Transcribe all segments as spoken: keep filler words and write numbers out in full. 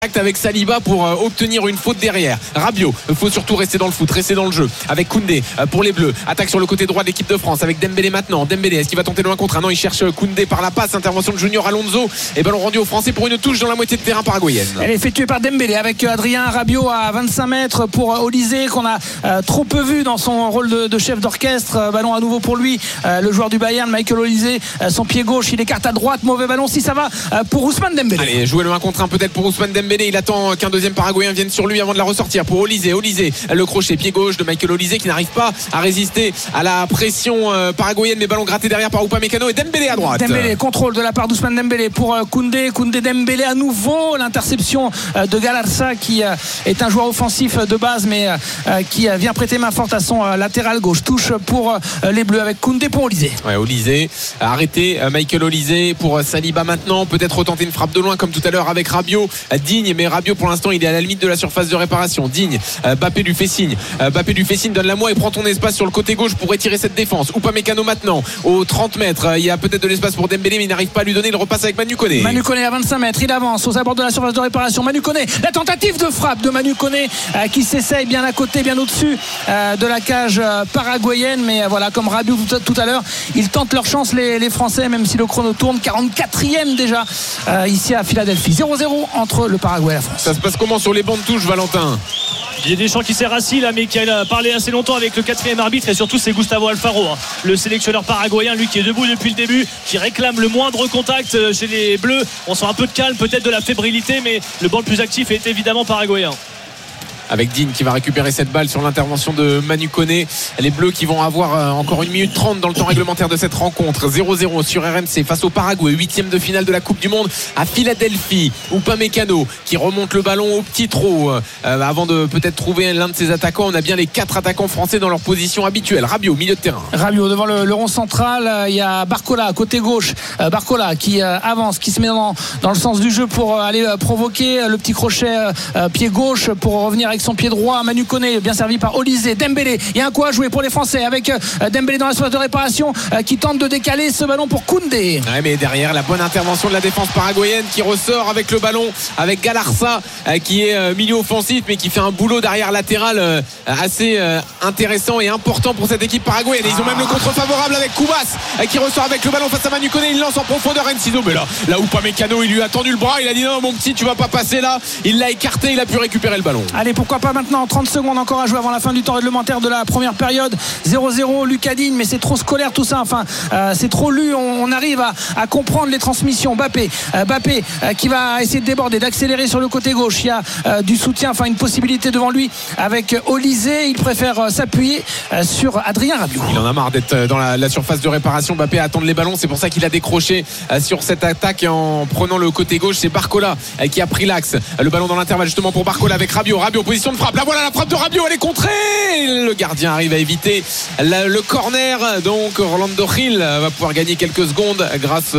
avec Saliba pour euh, obtenir une faute derrière. Rabiot, il faut surtout rester dans le foot, rester dans le jeu avec Koundé euh, pour les Bleus. Attaque sur le côté droit de l'équipe de France avec Dembélé maintenant. Dembélé, est-ce qu'il va tenter le un contre un? Non, il cherche Koundé par la passe. Intervention de Junior Alonso et ballon rendu aux Français pour une touche dans la moitié de terrain paraguayenne. Elle est effectuée par Dembélé avec Adrien Rabiot à vingt-cinq mètres pour Olysée qu'on a euh, trop peu vu dans son rôle de, de chef d'orchestre. Euh, ballon à nouveau pour lui, euh, le joueur du Bayern, Michael Olysée, euh, son pied gauche, il écarte à droite, mauvais ballon si ça va euh, pour Ousmane Dembélé. Allez, jouer le un contre un peut-être pour Ousmane Dembélé. Il attend qu'un deuxième paraguayen vienne sur lui avant de la ressortir pour Olysée. Olysée, le crochet pied gauche de Michael Olysée qui n'arrive pas à résister à la pression euh, paraguayenne, mais ballon gratté derrière par Upamecano et Dembélé à droite. Dembélé, contrôle de la part d'Ousmane Dembélé pour euh, Koundé. Koundé Dembélé à nouveau, l'interception euh, de Galarza qui euh, est un joueur offensif de base mais euh, qui euh, vient prêter main forte à son euh, latéral gauche. Touche pour euh, les Bleus avec Koundé pour Olysée. Ouais, Olysée, arrêté euh, Michael Olysée pour euh, Saliba maintenant, peut-être retenter une frappe de loin comme tout à l'heure avec Rabiot. Euh, Digne, mais Rabiot pour l'instant il est à la limite de la surface de réparation. Digne, euh, Bappé lui fait signe. Euh, Bappé lui fait signe, donne-la moi et prend ton espace sur le côté gauche pour étirer cette défense. Upamecano maintenant, aux trente mètres. Euh, il y a peut-être de l'espace pour Dembélé, mais il n'arrive pas à lui donner. Il repasse avec Manu Koné. Manu Koné à vingt-cinq mètres, il avance aux abords de la surface de réparation. Manu Koné, la tentative de frappe de Manu Koné euh, qui s'essaye bien à côté, bien au-dessus euh, de la cage euh, paraguayenne. Mais euh, voilà, comme Rabiot tout, tout à l'heure, ils tentent leur chance les, les Français, même si le chrono tourne. quarante-quatrième déjà euh, ici à Philadelphie. zéro zéro entre le Paraguay et la France. Ça se passe comment sur les bancs de touche, Valentin? Il y a des gens qui s'est rassis là, mais qui a parlé assez longtemps avec le quatrième arbitre, et surtout c'est Gustavo Alfaro, hein, le sélectionneur paraguayen, lui qui est debout depuis le début, qui réclame le moindre contact chez les Bleus. On sent un peu de calme, peut-être de la fébrilité, mais le banc le plus actif est évidemment paraguayen. Avec Digne qui va récupérer cette balle sur l'intervention de Manu Koné. Les Bleus qui vont avoir encore une minute trente dans le temps réglementaire de cette rencontre. zéro zéro sur R M C face au Paraguay, huitième de finale de la Coupe du Monde à Philadelphie. Upamecano qui remonte le ballon au petit trot euh, avant de peut-être trouver l'un de ses attaquants. On a bien les quatre attaquants français dans leur position habituelle. Rabiot, milieu de terrain. Rabiot devant le, le rond central. Il y a Barcola côté gauche. Barcola qui euh, avance, qui se met dans, dans le sens du jeu pour euh, aller euh, provoquer le petit crochet euh, pied gauche pour revenir avec son pied droit. Manu Koné bien servi par Olysée. Dembélé, il y a un coup à jouer pour les Français avec euh, Dembélé dans la surface de réparation euh, qui tente de décaler ce ballon pour Koundé. Ouais, mais derrière la bonne intervention de la défense paraguayenne qui ressort avec le ballon avec Galarza euh, qui est euh, milieu offensif mais qui fait un boulot derrière latéral euh, assez euh, intéressant et important pour cette équipe paraguayenne. Et ils ont même le contre favorable avec Koubas euh, qui ressort avec le ballon face à Manu Koné. Il lance en profondeur Enciso, mais là, là Upamecano il lui a tendu le bras, il a dit non mon petit tu vas pas passer là, il l'a écarté, il a pu récupérer le ballon. Allez, pourquoi pas maintenant, trente secondes encore à jouer avant la fin du temps réglementaire de la première période. Zéro zéro Lucas Digne, mais c'est trop scolaire tout ça, enfin euh, c'est trop lu, on, on arrive à, à comprendre les transmissions. Bappé, euh, Bappé euh, qui va essayer de déborder, d'accélérer sur le côté gauche. Il y a euh, du soutien, enfin une possibilité devant lui avec Olysée. Il préfère euh, s'appuyer euh, sur Adrien Rabiot. Il en a marre d'être dans la, la surface de réparation. Bappé attend les ballons, c'est pour ça qu'il a décroché euh, sur cette attaque en prenant le côté gauche. C'est Barcola euh, qui a pris l'axe, le ballon dans l'intervalle justement pour Barcola avec Rabiot. Rabiot position de frappe, là voilà la frappe de Rabiot, elle est contrée, le gardien arrive à éviter la, le corner, donc Orlando Gil va pouvoir gagner quelques secondes grâce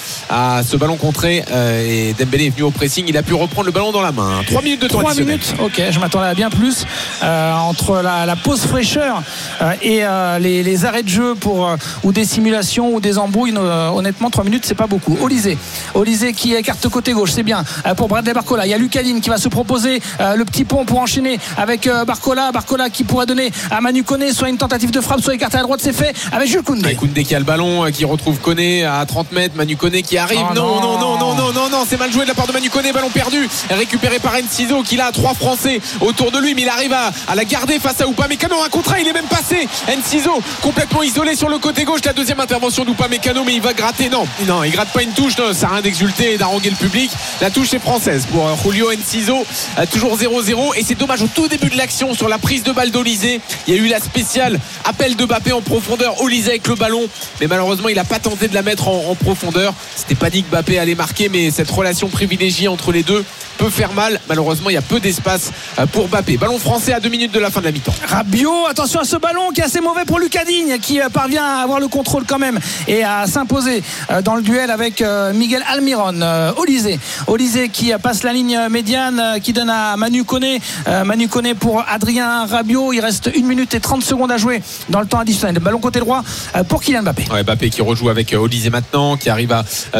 à ce ballon contré et Dembélé est venu au pressing, il a pu reprendre le ballon dans la main. trois minutes de temps additionnel. minutes, ok, je m'attendais à bien plus euh, entre la, la pause fraîcheur euh, et euh, les, les arrêts de jeu pour, euh, ou des simulations ou des embrouilles, euh, honnêtement trois minutes c'est pas beaucoup. Olysée, Olysée qui écarte côté gauche, c'est bien euh, pour Bradley Barcola. Il y a Lucas Digne qui va se proposer euh, le petit pont pour enchaîner avec euh, Barcola, Barcola qui pourrait donner à Manu Koné soit une tentative de frappe, soit écarté à droite, c'est fait avec Jules Koundé. Ouais, Koundé qui a le ballon, qui retrouve Koné à trente mètres, Manu Koné qui arrive. Oh non, non, non, non, non, non, non, c'est mal joué de la part de Manu Koné, ballon perdu, récupéré par Enciso qui a trois Français autour de lui, mais il arrive à, à la garder face à Upamecano. Un contrat, il est même passé. Enciso complètement isolé sur le côté gauche, la deuxième intervention d'Upamecano, mais il va gratter. Non, non, il gratte pas une touche, non, ça sert à rien d'exulter et d'arranger le public. La touche est française pour Julio Enciso, toujours zéro zéro, et c'est dommage au tout début de l'action sur la prise de balle d'Olysée. Il y a eu la spéciale appel de Bappé en profondeur, Olysée avec le ballon, mais malheureusement il n'a pas tenté de la mettre en, en profondeur. C'était pas dit que Bappé allait marquer, mais cette relation privilégiée entre les deux peut faire mal. Malheureusement il y a peu d'espace pour Bappé. Ballon français à deux minutes de la fin de la mi-temps. Rabiot, attention à ce ballon qui est assez mauvais pour Lucas Digne qui parvient à avoir le contrôle quand même et à s'imposer dans le duel avec Miguel Almiron. Olysée, Olysée qui passe la ligne médiane, qui donne à Manu Koné, Manu Koné pour Adrien Rabiot. Il reste une minute et trente secondes à jouer dans le temps additionnel. Ballon côté droit pour Kylian Mbappé. Ouais, Mbappé qui rejoue avec Olysée maintenant, qui arrive à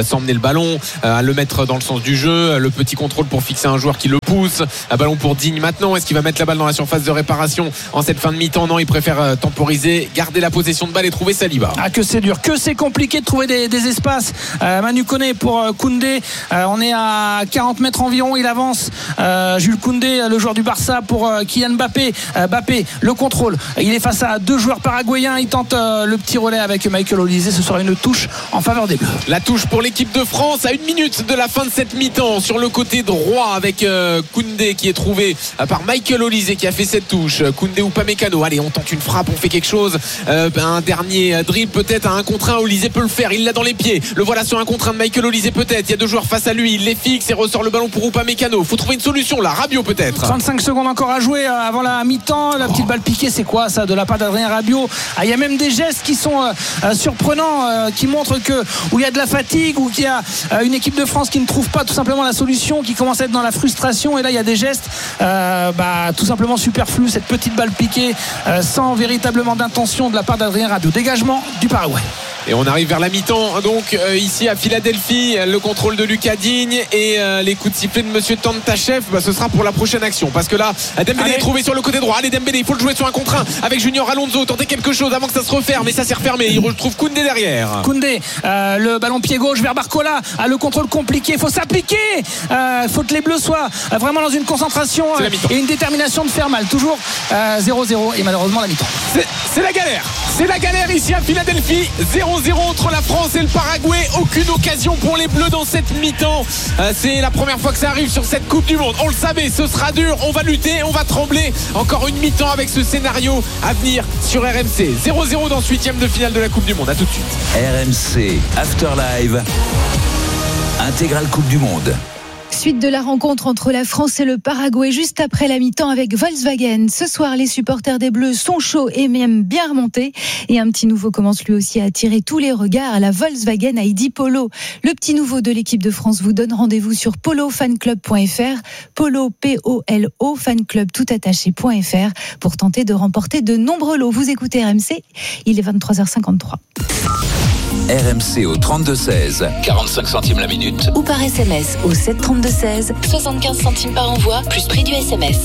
euh, s'emmener le ballon, euh, à le mettre dans le sens du jeu, le petit contrôle pour fixer un joueur qui le pousse, un ballon pour Digne maintenant. Est-ce qu'il va mettre la balle dans la surface de réparation en cette fin de mi-temps? Non, il préfère euh, temporiser, garder la possession de balle et trouver Saliba. Ah, que c'est dur, que c'est compliqué de trouver des, des espaces. euh, Manu Koné pour euh, Koundé, euh, on est à quarante mètres environ, il avance. euh, Jules Koundé, le joueur du Barça, pour euh, Kylian Mbappé. euh, Mbappé, le contrôle, il est face à deux joueurs paraguayens, il tente euh, le petit relais avec Michael Olise. Ce sera une touche en faveur des Bleus. La touche pour l'équipe de France à une minute de la fin de cette mi-temps sur le côté droit avec euh, Koundé qui est trouvé euh, par Michael Olise qui a fait cette touche. Koundé ou Upamecano, allez, on tente une frappe, on fait quelque chose. euh, un dernier dribble peut-être à un contre un. Olise peut le faire, il l'a dans les pieds, le voilà sur un contre un de Michael Olise peut-être. Il y a deux joueurs face à lui, il les fixe et ressort le ballon pour Upamecano. Faut trouver une solution là, Rabiot peut-être. trente-cinq secondes encore à jouer avant la mi-temps. La petite balle piquée, c'est quoi ça de la part d'Adrien Rabiot? Ah, il y a même des gestes qui sont euh, surprenants, euh, qui montrent que où il y a de la fatigue, ou qu'il y a euh, une équipe de France qui ne trouve pas tout simplement la solution, qui commence à être dans la frustration. Et là il y a des gestes euh, bah, tout simplement superflus. Cette petite balle piquée euh, sans véritablement d'intention de la part d'Adrien Rabiot. Dégagement du Paraguay. Et on arrive vers la mi-temps donc euh, ici à Philadelphie. Le contrôle de Lucas Digne et euh, les coups de sifflet de Monsieur Tantachev, bah, ce sera pour la prochaine action, parce que là Dembélé Allez. est trouvé sur le côté droit. Allez Dembélé, il faut le jouer sur un contre un avec Junior Alonso, tenter quelque chose avant que ça se referme, mais ça s'est refermé. Il retrouve Koundé derrière. Koundé, euh, le ballon pied gauche vers Barcola. Ah, le contrôle compliqué, il faut s'appliquer. Il euh, faut que les Bleus soient euh, vraiment dans une concentration euh, et une détermination de faire mal. Toujours euh, zéro zéro et malheureusement la mi-temps. C'est, c'est la galère. C'est la galère ici à Philadelphie. zéro zéro entre la France et le Paraguay. Aucune occasion pour les Bleus dans cette mi-temps. Euh, c'est la première fois que ça arrive sur cette Coupe du Monde. On le savait, ce sera dur. On va lutter, on va trembler. Encore une mi-temps avec ce scénario à venir sur R M C. zéro zéro dans ce huitième de finale de la Coupe du Monde. À tout de suite. R M C After Live, intégrale Coupe du Monde. Suite de la rencontre entre la France et le Paraguay juste après la mi-temps avec Volkswagen. Ce soir, les supporters des Bleus sont chauds et même bien remontés. Et un petit nouveau commence lui aussi à attirer tous les regards, à la Volkswagen I D Polo. Le petit nouveau de l'équipe de France vous donne rendez-vous sur polo fan club point f r, polo, P O L O, fanclub tout attaché point f r pour tenter de remporter de nombreux lots. Vous écoutez R M C, il est vingt-trois heures cinquante-trois. R M C au trente-deux seize, quarante-cinq centimes la minute. Ou par S M S au sept trente-deux seize, soixante-quinze centimes par envoi, plus prix du S M S.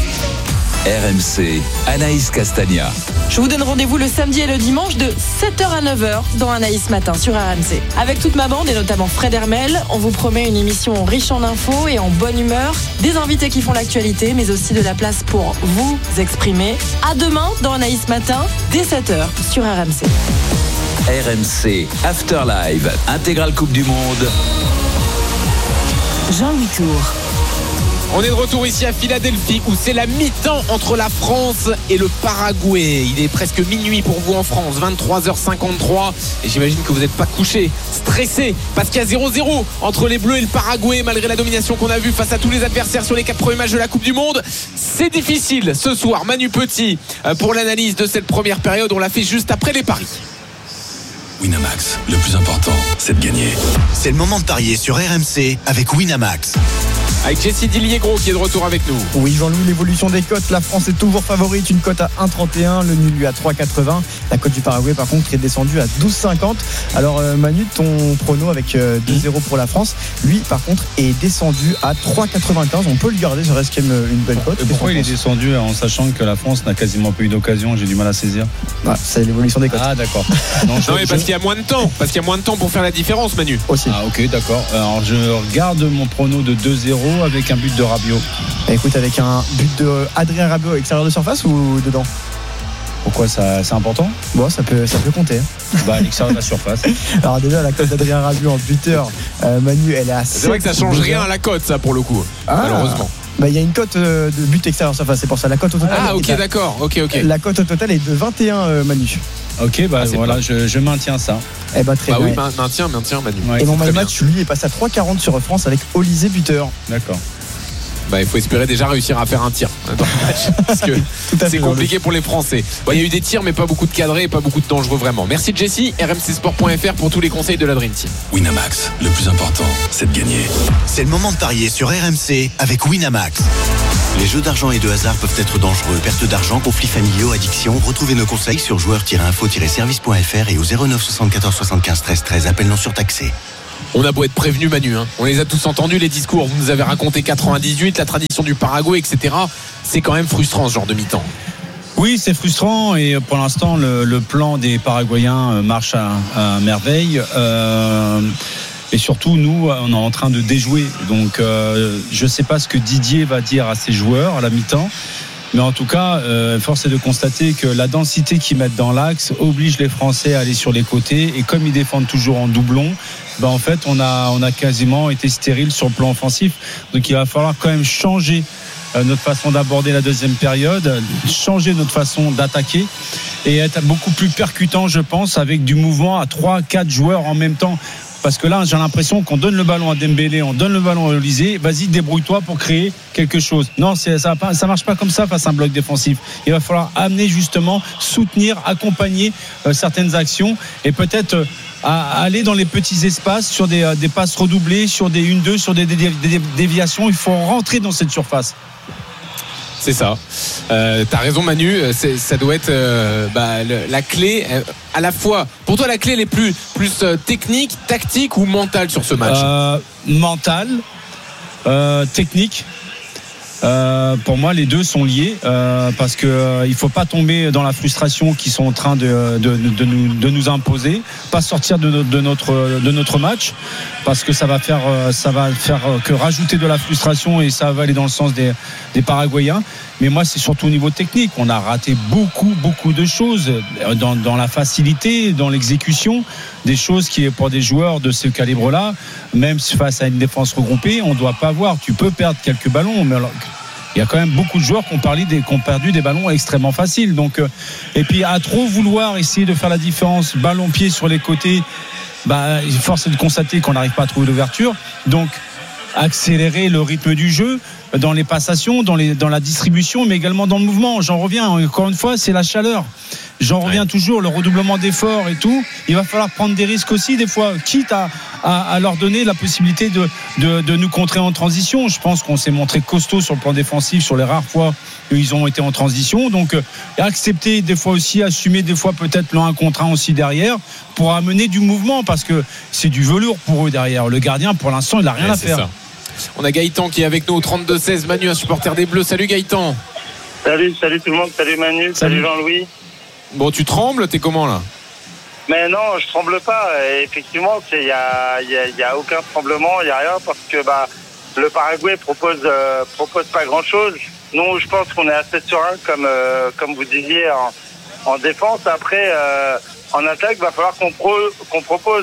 R M C, Anaïs Castagna. Je vous donne rendez-vous le samedi et le dimanche de sept heures à neuf heures dans Anaïs Matin sur R M C. Avec toute ma bande et notamment Fred Hermel, on vous promet une émission riche en infos et en bonne humeur, des invités qui font l'actualité, mais aussi de la place pour vous exprimer. À demain dans Anaïs Matin, dès sept heures sur R M C. R M C After Live, intégrale Coupe du Monde. Jean-Louis Tour. On est de retour ici à Philadelphie où c'est la mi-temps entre la France et le Paraguay. Il est presque minuit pour vous en France, vingt-trois heures cinquante-trois. Et j'imagine que vous n'êtes pas couché, stressé, parce qu'il y a zéro zéro entre les Bleus et le Paraguay, malgré la domination qu'on a vue face à tous les adversaires sur les quatre premiers matchs de la Coupe du Monde. C'est difficile ce soir. Manu Petit pour l'analyse de cette première période. On l'a fait juste après les paris. Winamax, le plus important, c'est de gagner. C'est le moment de parier sur R M C avec Winamax. Avec Jessie Dillier-Gros qui est de retour avec nous. Oui, Jean-Louis, l'évolution des cotes. La France est toujours favorite, une cote à un virgule trente et un, le nul lui à trois virgule quatre-vingts. La cote du Paraguay, par contre, est descendue à douze virgule cinquante. Alors, euh, Manu, ton prono avec euh, deux zéro pour la France, lui, par contre, est descendu à trois virgule quatre-vingt-quinze. On peut le garder, ça reste quand même une belle cote. Et pourquoi il est descendu en sachant que la France n'a quasiment pas eu d'occasion? J'ai du mal à saisir. Ah, c'est l'évolution des cotes. Ah, d'accord. Non, je, non mais parce je... qu'il y a moins de temps. Parce qu'il y a moins de temps pour faire la différence, Manu. Aussi. Ah, ok, d'accord. Alors, je regarde mon prono de deux zéro avec un but de Rabiot. Bah, écoute, avec un but de Adrien Rabiot extérieur de surface ou dedans? Pourquoi ça, c'est important? Bon, ça peut, ça peut compter. Bah, à l'extérieur de la surface. Alors déjà, la cote d'Adrien Rabiot en buteur, euh, Manu, elle est à C'est vrai que ça change rien à la cote, ça, pour le coup, ah. malheureusement. Bah, il y a une cote euh, de but extérieur de surface, c'est pour ça. La cote au total. Ah, ok, d'accord. Ok, ok. La cote au total est de vingt et un, euh, Manu. Ok, bah ah, voilà, je, je maintiens ça. Eh bah, très bah bien. oui, maintiens, maintiens, Manu. Ouais, et mon my match, lui, est passé à trois quarante sur France avec Olise buteur. D'accord. Bah, il faut espérer déjà réussir à faire un tir dans le match parce que c'est compliqué pour les Français. Bon, il y a eu des tirs mais pas beaucoup de cadrés et pas beaucoup de dangereux vraiment. Merci Jessie, R M C sport point f r pour tous les conseils de la Dream Team. Winamax, le plus important, c'est de gagner. C'est le moment de parier sur R M C avec Winamax. Les jeux d'argent et de hasard peuvent être dangereux. Perte d'argent, conflits familiaux, addiction. Retrouvez nos conseils sur joueurs tiret info tiret service point f r et au zéro neuf soixante-quatorze soixante-quinze treize treize. Appel non surtaxé. On a beau être prévenu, Manu, hein. On les a tous entendus, les discours. Vous nous avez raconté quatre-vingt-dix-huit, la tradition du Paraguay, et cetera. C'est quand même frustrant ce genre de mi-temps. Oui, c'est frustrant et pour l'instant le, le plan des Paraguayens marche à, à merveille. Euh, et surtout, nous, on est en train de déjouer. Donc, euh, je ne sais pas ce que Didier va dire à ses joueurs à la mi-temps. Mais en tout cas, euh, force est de constater que la densité qu'ils mettent dans l'axe oblige les Français à aller sur les côtés. Et comme ils défendent toujours en doublon, ben en fait, on a, on a quasiment été stérile sur le plan offensif. Donc il va falloir quand même changer euh, notre façon d'aborder la deuxième période, changer notre façon d'attaquer et être beaucoup plus percutant, je pense, avec du mouvement à trois quatre joueurs en même temps. Parce que là, j'ai l'impression qu'on donne le ballon à Dembélé, on donne le ballon à Olysée. Vas-y, débrouille-toi pour créer quelque chose. Non, c'est, ça ne marche pas comme ça face à un bloc défensif. Il va falloir amener justement, soutenir, accompagner euh, certaines actions et peut-être euh, à aller dans les petits espaces sur des, euh, des passes redoublées, sur des un deux, sur des, des, des déviations. Il faut rentrer dans cette surface. C'est ça. Euh, t'as raison, Manu. C'est, ça doit être euh, bah, le, la clé. Euh, à la fois, pour toi, la clé elle est plus plus euh, technique, tactique ou mentale sur ce match. Euh, mentale, euh, technique. Euh, pour moi, les deux sont liés euh, parce que euh, il faut pas tomber dans la frustration qu'ils sont en train de, de, de, de, nous, de nous imposer, pas sortir de, de notre de notre match parce que ça va faire ça va faire que rajouter de la frustration et ça va aller dans le sens des, des Paraguayens. Mais moi, c'est surtout au niveau technique. On a raté beaucoup, beaucoup de choses dans, dans la facilité, dans l'exécution, des choses qui, pour des joueurs de ce calibre-là, même face à une défense regroupée, on ne doit pas voir. Tu peux perdre quelques ballons, mais alors, il y a quand même beaucoup de joueurs qui ont, parlé des, qui ont perdu des ballons extrêmement faciles. Donc, euh, et puis, à trop vouloir essayer de faire la différence, ballon-pied sur les côtés, bah, force est de constater qu'on n'arrive pas à trouver l'ouverture. Donc, accélérer le rythme du jeu dans les passations, dans, les, dans la distribution, mais également dans le mouvement. J'en reviens, encore une fois, c'est la chaleur. J'en reviens ouais. toujours, le redoublement d'efforts et tout. Il va falloir prendre des risques aussi, des fois, quitte à, à, à leur donner la possibilité de, de, de nous contrer en transition. Je pense qu'on s'est montré costaud sur le plan défensif sur les rares fois où ils ont été en transition. Donc, euh, accepter des fois aussi, assumer des fois peut-être le un contre un aussi derrière pour amener du mouvement parce que c'est du velours pour eux derrière. Le gardien, pour l'instant, il n'a rien ouais, à faire. Ça. On a Gaëtan qui est avec nous au trente-deux seize. Manu, un supporter des Bleus. Salut Gaëtan. Salut, salut tout le monde. Salut Manu, salut, salut Jean-Louis. Bon, tu trembles, t'es comment là? Mais non, je tremble pas. Et effectivement, il y a, y, a, y a aucun tremblement, il n'y a rien parce que bah, le Paraguay propose, euh, propose pas grand-chose. Nous, je pense qu'on est assez serein, comme, euh, comme vous disiez, en, en défense. Après, euh, en attaque, il va falloir qu'on, pro, qu'on propose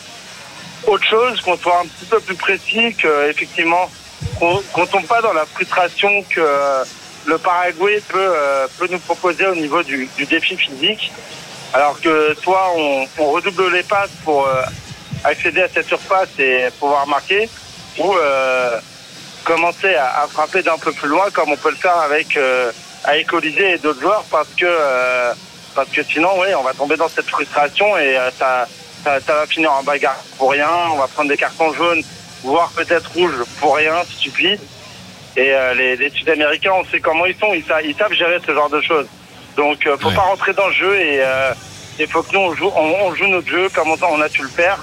autre chose, qu'on soit un petit peu plus précis, qu'effectivement, qu'on ne tombe pas dans la frustration que euh, le Paraguay peut, euh, peut nous proposer au niveau du, du défi physique. Alors que soit on, on redouble les passes pour euh, accéder à cette surface et pouvoir marquer, ou euh, commencer à, à frapper d'un peu plus loin, comme on peut le faire avec, euh, avec Olysée et d'autres joueurs, parce que, euh, parce que sinon, oui, on va tomber dans cette frustration et euh, ça... Ça, ça va finir en bagarre pour rien, on va prendre des cartons jaunes, voire peut-être rouges pour rien, stupide. Et euh, les, les Sud-Américains, on sait comment ils sont, ils, sa, ils savent gérer ce genre de choses. Donc, euh, faut ouais. pas rentrer dans le jeu et euh, il faut que nous, on joue, on, on joue notre jeu comme on, on a su le faire.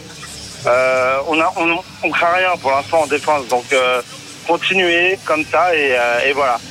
Euh, on a, on, on craint rien pour l'instant en défense, donc euh, continuer comme ça et, euh, et voilà.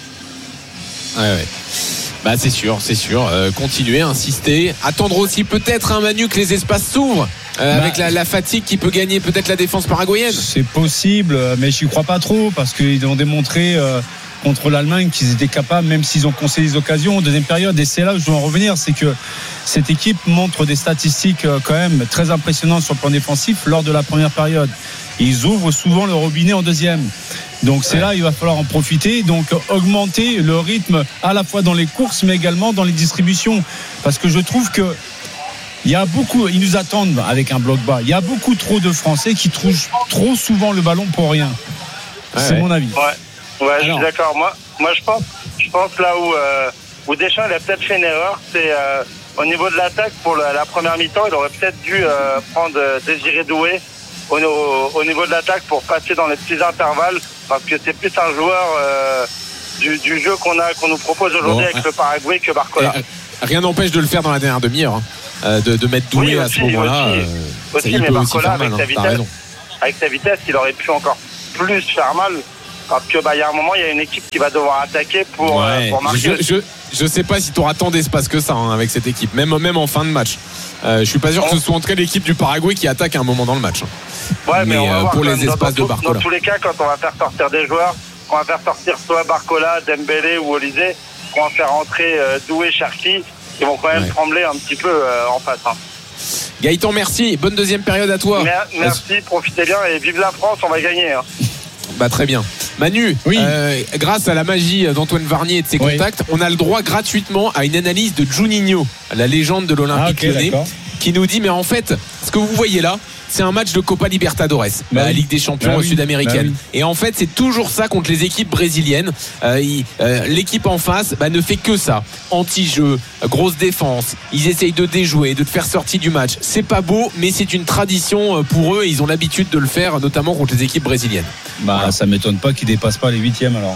Ouais, ouais. Bah c'est sûr, c'est sûr. Euh, continuer, insister, attendre aussi peut-être un hein, Manu que les espaces s'ouvrent. Euh, bah, avec la, la fatigue qui peut gagner peut-être la défense paraguayenne. C'est possible, mais j'y crois pas trop parce qu'ils ont démontré euh, contre l'Allemagne qu'ils étaient capables, même s'ils ont concédé des occasions en deuxième période. Et c'est là où je dois en revenir, c'est que cette équipe montre des statistiques euh, quand même très impressionnantes sur le plan défensif lors de la première période. Ils ouvrent souvent le robinet en deuxième. Donc c'est ouais. là il va falloir en profiter, donc augmenter le rythme à la fois dans les courses mais également dans les distributions. Parce que je trouve que il y a beaucoup, ils nous attendent avec un bloc bas. Il y a beaucoup trop de Français qui trouvent trop souvent le ballon pour rien. Ouais, c'est ouais. mon avis. Ouais, ouais, je suis d'accord. Moi, moi, je pense, je pense là où euh, où Deschamps il a peut-être fait une erreur, c'est euh, au niveau de l'attaque pour la, la première mi-temps, il aurait peut-être dû euh, prendre euh, Désiré Doué au, au, au niveau de l'attaque pour passer dans les petits intervalles, parce que c'est plus un joueur euh, du, du jeu qu'on a, qu'on nous propose aujourd'hui bon, avec le Paraguay que Barcola. Rien n'empêche de le faire dans la dernière demi-heure. Hein. De, de mettre Doué oui, aussi, à ce moment-là, aussi, euh, aussi, ça, il mais peut Barcola aussi faire mal, avec sa hein, vitesse, avec sa vitesse, il aurait pu encore plus faire mal. Parce que bah il y a un moment, il y a une équipe qui va devoir attaquer pour, ouais. euh, pour marquer. Je, je, je sais pas si tu auras tant d'espace que ça hein, avec cette équipe, même, même en fin de match. Euh, je suis pas sûr que ce soit en tout cas l'équipe du Paraguay qui attaque à un moment dans le match. Ouais, mais, mais on va euh, voir pour les dans, espaces dans, de Barcola. Dans tous les cas, quand on va faire sortir des joueurs, qu'on va faire sortir soit Barcola, Dembélé ou Olysée, qu'on va faire entrer euh, Doué, Cherki, ils vont quand même ouais. trembler un petit peu euh, en face. Hein. Gaëtan, merci. Bonne deuxième période à toi. Merci, profitez bien et vive la France, on va gagner. Hein. Bah très bien. Manu, oui. euh, grâce à la magie d'Antoine Varnier et de ses oui. contacts, on a le droit gratuitement à une analyse de Juninho, la légende de l'Olympique ah, okay, Lyonnais, qui nous dit mais en fait, ce que vous voyez là, c'est un match de Copa Libertadores, bah, la oui. Ligue des Champions bah, sud-américaine. Bah, oui. Et en fait, c'est toujours ça contre les équipes brésiliennes. Euh, il, euh, l'équipe en face bah, ne fait que ça. Anti-jeu, grosse défense. Ils essayent de déjouer, de te faire sortir du match. C'est pas beau, mais c'est une tradition pour eux. Et ils ont l'habitude de le faire, notamment contre les équipes brésiliennes. Bah, voilà. Ça m'étonne pas qu'ils dépassent pas les huitièmes alors.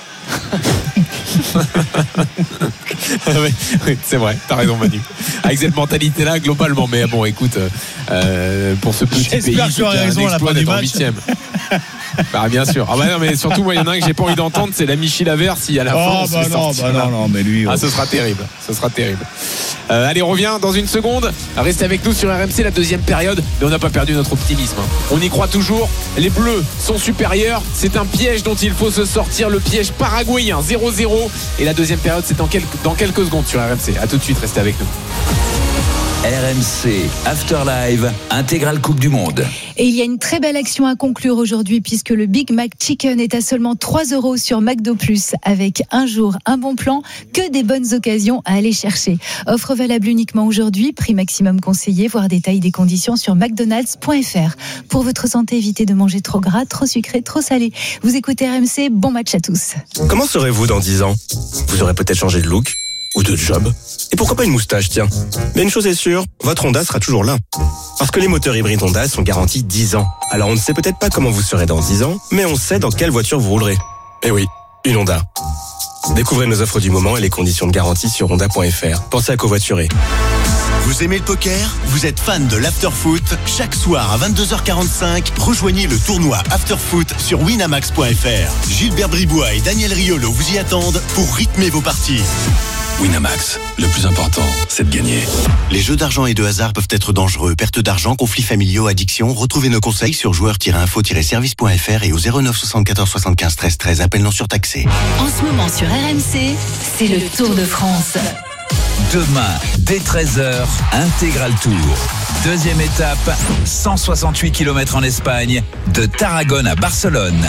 oui, oui, c'est vrai, t'as raison Manu. Avec cette mentalité-là, globalement, mais bon, écoute, euh, pour ce petit J'espère pays, que j'aurai raison à la fin du match. Bah bien sûr. Ah bah non, mais surtout moi il y en a un que j'ai pas envie d'entendre, c'est la Michi Lavert si à la fin oh, bah non, bah non, non, mais lui. Ah oh. ce sera terrible, ce sera terrible. Euh, allez, on revient dans une seconde. Restez avec nous sur R M C, la deuxième période, mais on n'a pas perdu notre optimisme. On y croit toujours. Les Bleus sont supérieurs. C'est un piège dont il faut se sortir, le piège paraguayen. zéro zéro. Et la deuxième période, c'est dans quelques, dans quelques secondes sur R M C. À tout de suite, restez avec nous. R M C After Live, intégrale Coupe du Monde. Et il y a une très belle action à conclure aujourd'hui puisque le Big Mac Chicken est à seulement trois euros sur McDo Plus avec un jour, un bon plan, que des bonnes occasions à aller chercher. Offre valable uniquement aujourd'hui, prix maximum conseillé, voir détail des conditions sur mcdonalds point f r. Pour votre santé, évitez de manger trop gras, trop sucré, trop salé. Vous écoutez R M C, bon match à tous. Comment serez-vous dans dix ans ? Vous aurez peut-être changé de look ou de job. Et pourquoi pas une moustache, tiens. Mais une chose est sûre, votre Honda sera toujours là. Parce que les moteurs hybrides Honda sont garantis dix ans. Alors on ne sait peut-être pas comment vous serez dans dix ans, mais on sait dans quelle voiture vous roulerez. Eh oui, une Honda. Découvrez nos offres du moment et les conditions de garantie sur honda point f r. Pensez à covoiturer. Vous aimez le poker ? Vous êtes fan de l'afterfoot ? Chaque soir à vingt-deux heures quarante-cinq, rejoignez le tournoi Afterfoot sur winamax point f r. Gilbert Bribois et Daniel Riolo vous y attendent pour rythmer vos parties. Winamax, le plus important, c'est de gagner. Les jeux d'argent et de hasard peuvent être dangereux. Perte d'argent, conflits familiaux, addiction. Retrouvez nos conseils sur joueurs tiret info tiret service point f r et au zéro neuf soixante-quatorze soixante-quinze treize treize. Appel non surtaxé. En ce moment sur R M C, c'est le Tour de France. Demain, dès treize heures, intégral Tour. Deuxième étape, cent soixante-huit kilomètres en Espagne, de Tarragone à Barcelone.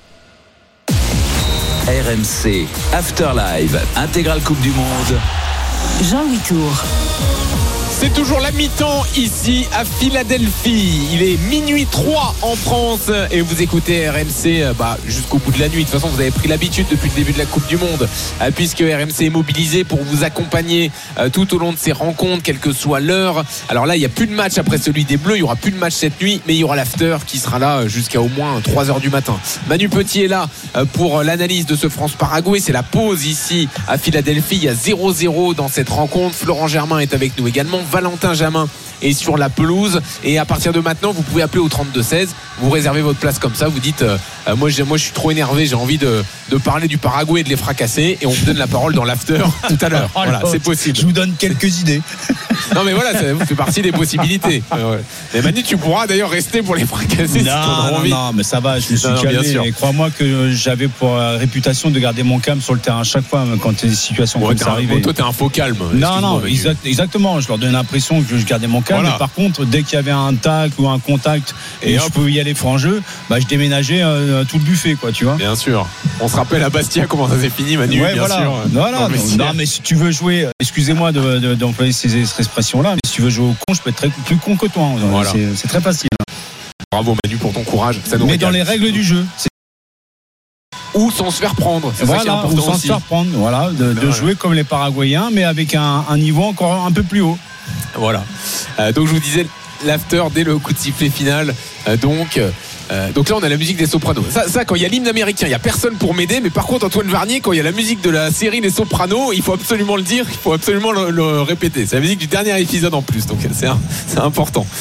R M C After Live, intégrale Coupe du Monde. Jean-Louis Tour. C'est toujours la mi-temps ici à Philadelphie. Il est minuit trois en France et vous écoutez R M C bah, jusqu'au bout de la nuit. De toute façon, vous avez pris l'habitude depuis le début de la Coupe du Monde euh, puisque R M C est mobilisé pour vous accompagner euh, tout au long de ces rencontres, quelle que soit l'heure. Alors là, il n'y a plus de match après celui des Bleus. Il n'y aura plus de match cette nuit, mais il y aura l'after qui sera là jusqu'à au moins trois heures du matin. Manu Petit est là euh, pour l'analyse de ce France-Paraguay. C'est la pause ici à Philadelphie. Il y a zéro zéro dans cette rencontre. Florent Germain est avec nous également. Valentin Jamin est sur la pelouse et à partir de maintenant vous pouvez appeler au trente-deux seize, vous réservez votre place comme ça, vous dites euh, moi, j'ai, moi je suis trop énervé, j'ai envie de, de parler du Paraguay et de les fracasser et on vous donne la parole dans l'after tout à l'heure. Voilà, c'est possible. Je vous donne quelques idées. Non mais voilà, ça fait partie des possibilités. Mais Manu, tu pourras d'ailleurs rester pour les fracasser. Non, si non, non, mais ça va, je me suis non, calmé et crois-moi que j'avais pour réputation de garder mon calme sur le terrain à chaque fois quand des situations ouais, comme ça arrivaient. Toi t'es un faux calme. Non, non, exact, exactement, je leur donnais l'impression que je gardais mon calme. Voilà. Mais par contre, dès qu'il y avait un tacle ou un contact et, et je pouvais y aller franc jeu, bah, je déménageais euh, tout le buffet, quoi, tu vois. Bien sûr. On se rappelle à Bastia comment ça s'est fini, Manu. Ouais, bien voilà. sûr. Voilà. Non, non, mais si tu veux jouer, excusez-moi de, de, d'employer ces expressions-là, mais si tu veux jouer au con, je peux être très, plus con que toi. Voilà. C'est, c'est très facile. Bravo Manu pour ton courage. Ça nous mais régale. Dans les règles du jeu. C'est... Ou sans se faire prendre. C'est voilà, ça qui est important ou sans aussi. se faire prendre. Voilà, de, de jouer comme les Paraguayens, mais avec un, un niveau encore un peu plus haut. Voilà. Euh, donc je vous disais l'after dès le coup de sifflet final. Euh, donc. Euh, donc là on a la musique des Sopranos. Ça, ça quand il y a l'hymne américain, il y a personne pour m'aider. Mais par contre Antoine Varnier, quand il y a la musique de la série des Sopranos, il faut absolument le dire, il faut absolument le, le répéter. C'est la musique du dernier épisode en plus, donc c'est, un, c'est important.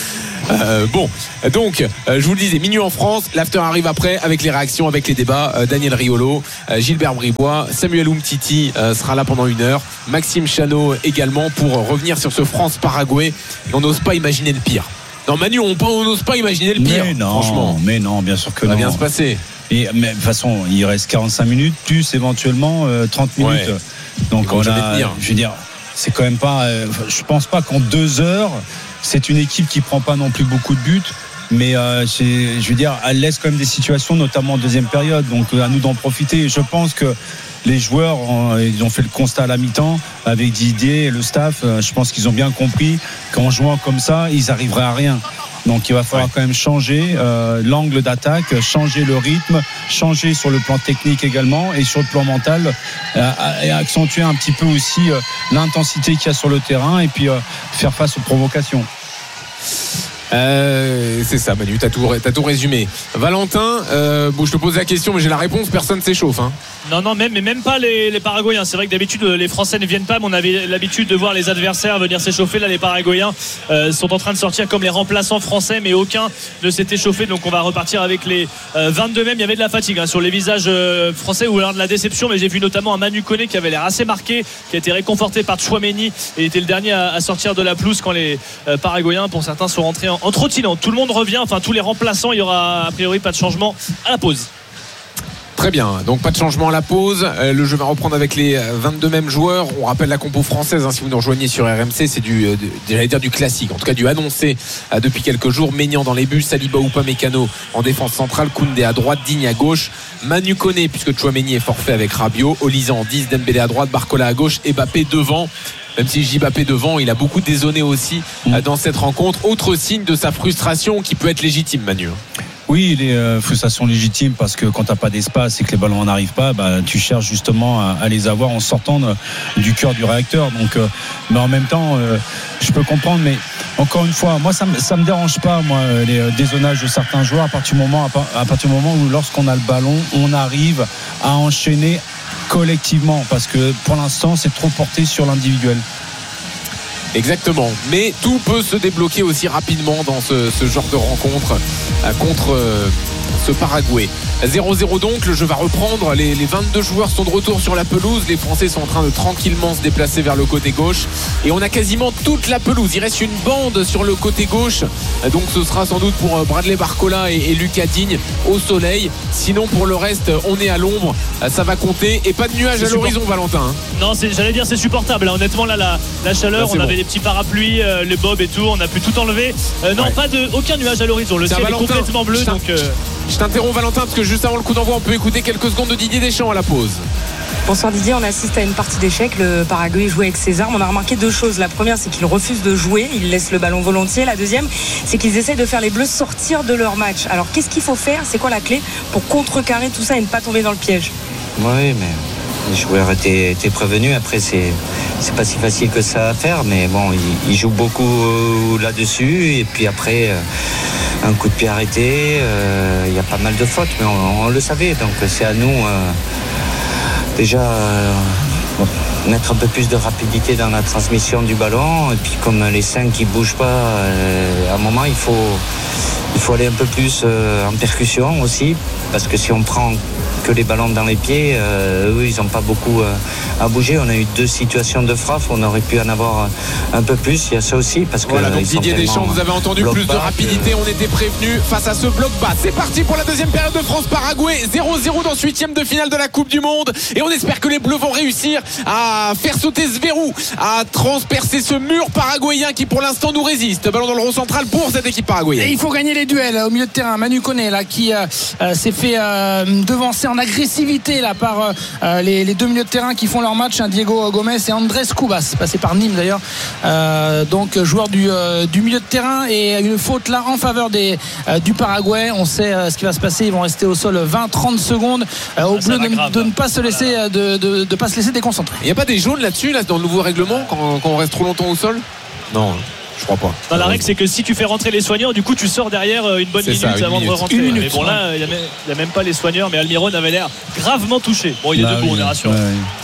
Euh, bon, donc, euh, je vous le disais, minuit en France, l'after arrive après avec les réactions, avec les débats. Euh, Daniel Riolo, euh, Gilbert Bribois, Samuel Umtiti euh, sera là pendant une heure. Maxime Chano également pour revenir sur ce France-Paraguay. Et on n'ose pas imaginer le pire. Non, Manu, on n'ose pas imaginer le pire, mais non, franchement. Mais non, bien sûr que ça non. va bien se passer. Et, mais de toute façon, il reste quarante-cinq minutes, plus éventuellement euh, trente minutes. Ouais. Donc on a, je veux dire, c'est quand même pas. Euh, je pense pas qu'en deux heures, c'est une équipe qui prend pas non plus beaucoup de buts. Mais euh, je veux dire, elle laisse quand même des situations, notamment en deuxième période. Donc à nous d'en profiter. Et je pense que les joueurs, ils ont fait le constat à la mi-temps avec Didier et le staff. Je pense qu'ils ont bien compris qu'en jouant comme ça, ils arriveraient à rien. Donc il va falloir ouais. quand même changer euh, l'angle d'attaque, changer le rythme, changer sur le plan technique également et sur le plan mental, euh, et accentuer un petit peu aussi euh, l'intensité qu'il y a sur le terrain et puis euh, faire face aux provocations. Euh, c'est ça, Manu, t'as tout, t'as tout résumé. Valentin, euh, bon, je te pose la question, mais j'ai la réponse, personne s'échauffe. Hein. Non, non, même, mais même pas les, les Paraguayens. C'est vrai que d'habitude, les Français ne viennent pas, mais on avait l'habitude de voir les adversaires venir s'échauffer. Là, les Paraguayens euh, sont en train de sortir comme les remplaçants français, mais aucun ne s'est échauffé. Donc, on va repartir avec les euh, vingt-deux mêmes. Il y avait de la fatigue hein, sur les visages euh, français ou alors de la déception, mais j'ai vu notamment un Manu Koné qui avait l'air assez marqué, qui a été réconforté par Tchouaméni et était le dernier à, à sortir de la pelouse quand les euh, Paraguayens, pour certains, sont rentrés en, en trottinant. Tout le monde revient, enfin tous les remplaçants, il y aura a priori pas de changement à la pause. Très bien, donc pas de changement à la pause. Euh, le jeu va reprendre avec les vingt-deux mêmes joueurs. On rappelle la compo française, hein, si vous nous rejoignez sur R M C, c'est du, euh, j'allais dire du classique, en tout cas du annoncé euh, depuis quelques jours. Maignan dans les buts, Saliba Upamecano en défense centrale, Koundé à droite, Digne à gauche, Manu Koné puisque Tchouaméni est forfait avec Rabiot, Olise en dix, Dembélé à droite, Barcola à gauche et Mbappé devant. Même si je dis Mbappé devant, il a beaucoup désonné aussi euh, dans cette rencontre. Autre signe de sa frustration qui peut être légitime, Manu. Oui, les euh, frustrations légitimes parce que quand t'as pas d'espace et que les ballons n'arrivent pas, bah, tu cherches justement à, à les avoir en sortant de, du cœur du réacteur. Donc, euh, mais en même temps, euh, je peux comprendre. Mais encore une fois, moi, ça, ça me dérange pas, moi, les euh, dézonages de certains joueurs à partir du moment, à, à partir du moment où, lorsqu'on a le ballon, on arrive à enchaîner collectivement, parce que pour l'instant, c'est trop porté sur l'individuel. Exactement, mais tout peut se débloquer aussi rapidement dans ce, ce genre de rencontre euh, contre euh, ce Paraguay. zéro zéro donc, le jeu va reprendre, les, les vingt-deux joueurs sont de retour sur la pelouse, les Français sont en train de tranquillement se déplacer vers le côté gauche et on a quasiment toute la pelouse, il reste une bande sur le côté gauche, donc ce sera sans doute pour Bradley Barcola et, et Lucas Digne au soleil, sinon pour le reste on est à l'ombre, ça va compter et pas de nuages à l'horizon, Valentin. Hein. Non, c'est, j'allais dire c'est supportable, hein. Honnêtement là la, la chaleur, ah, on bon. avait des petits parapluies, euh, les bobs et tout, on a pu tout enlever, euh, non ouais. pas de, aucun nuage à l'horizon, le ciel Valentin, est complètement bleu donc... Euh... Je t'interromps Valentin parce que juste avant le coup d'envoi on peut écouter quelques secondes de Didier Deschamps à la pause. Bonsoir Didier, on assiste à une partie d'échecs. Le Paraguay joue avec ses armes. On a remarqué deux choses. La première, c'est qu'ils refusent de jouer, ils laissent le ballon volontiers. La deuxième, c'est qu'ils essaient de faire les Bleus sortir de leur match. Alors qu'est-ce qu'il faut faire? C'est quoi la clé pour contrecarrer tout ça et ne pas tomber dans le piège? Oui, mais les joueurs étaient, étaient prévenus. Après, c'est, c'est pas si facile que ça à faire, mais bon, ils, ils jouent beaucoup là-dessus. Et puis après, un coup de pied arrêté, euh, il y a pas mal de fautes, mais on, on le savait. Donc c'est à nous euh, déjà euh, mettre un peu plus de rapidité dans la transmission du ballon. Et puis comme les cinq qui bougent pas, euh, à un moment il faut il faut aller un peu plus euh, en percussion aussi, parce que si on prend que les ballons dans les pieds, euh, eux ils n'ont pas beaucoup euh, à bouger. On a eu deux situations de frappe, on aurait pu en avoir un peu plus. Il y a ça aussi parce que voilà, donc Didier Deschamps, vous avez entendu, plus de rapidité, on était prévenu face à ce bloc bas. C'est parti pour la deuxième période de France-Paraguay, zéro zéro dans ce huitième de finale de la Coupe du Monde, et on espère que les Bleus vont réussir à faire sauter ce verrou, à transpercer ce mur paraguayen qui pour l'instant nous résiste. Ballon dans le rond central pour cette équipe paraguayenne. Et il faut gagner les duels au milieu de terrain. Manu Koné là qui euh, euh, s'est fait euh, devancer en agressivité là par euh, les, les deux milieux de terrain qui font leur match, hein, Diego Gomez et Andrés Cubas, passé par Nîmes d'ailleurs, euh, donc joueur du, euh, du milieu de terrain, et une faute là en faveur des, euh, du Paraguay. On sait euh, ce qui va se passer, ils vont rester au sol vingt à trente secondes euh, au bleu de, de ne pas se laisser voilà. de, de, de pas se laisser déconcentrer. Il n'y a pas des jaunes là-dessus là, dans le nouveau règlement quand, quand on reste trop longtemps au sol? Non, je crois pas. Dans la règle, c'est que si tu fais rentrer les soigneurs, du coup, tu sors derrière une bonne minute ça, avant minute. de rentrer. Une minute, mais bon, là, il n'y a, a même pas les soigneurs, mais Almiron avait l'air gravement touché. Bon, il est bah, debout, oui, on est rassuré. Ouais,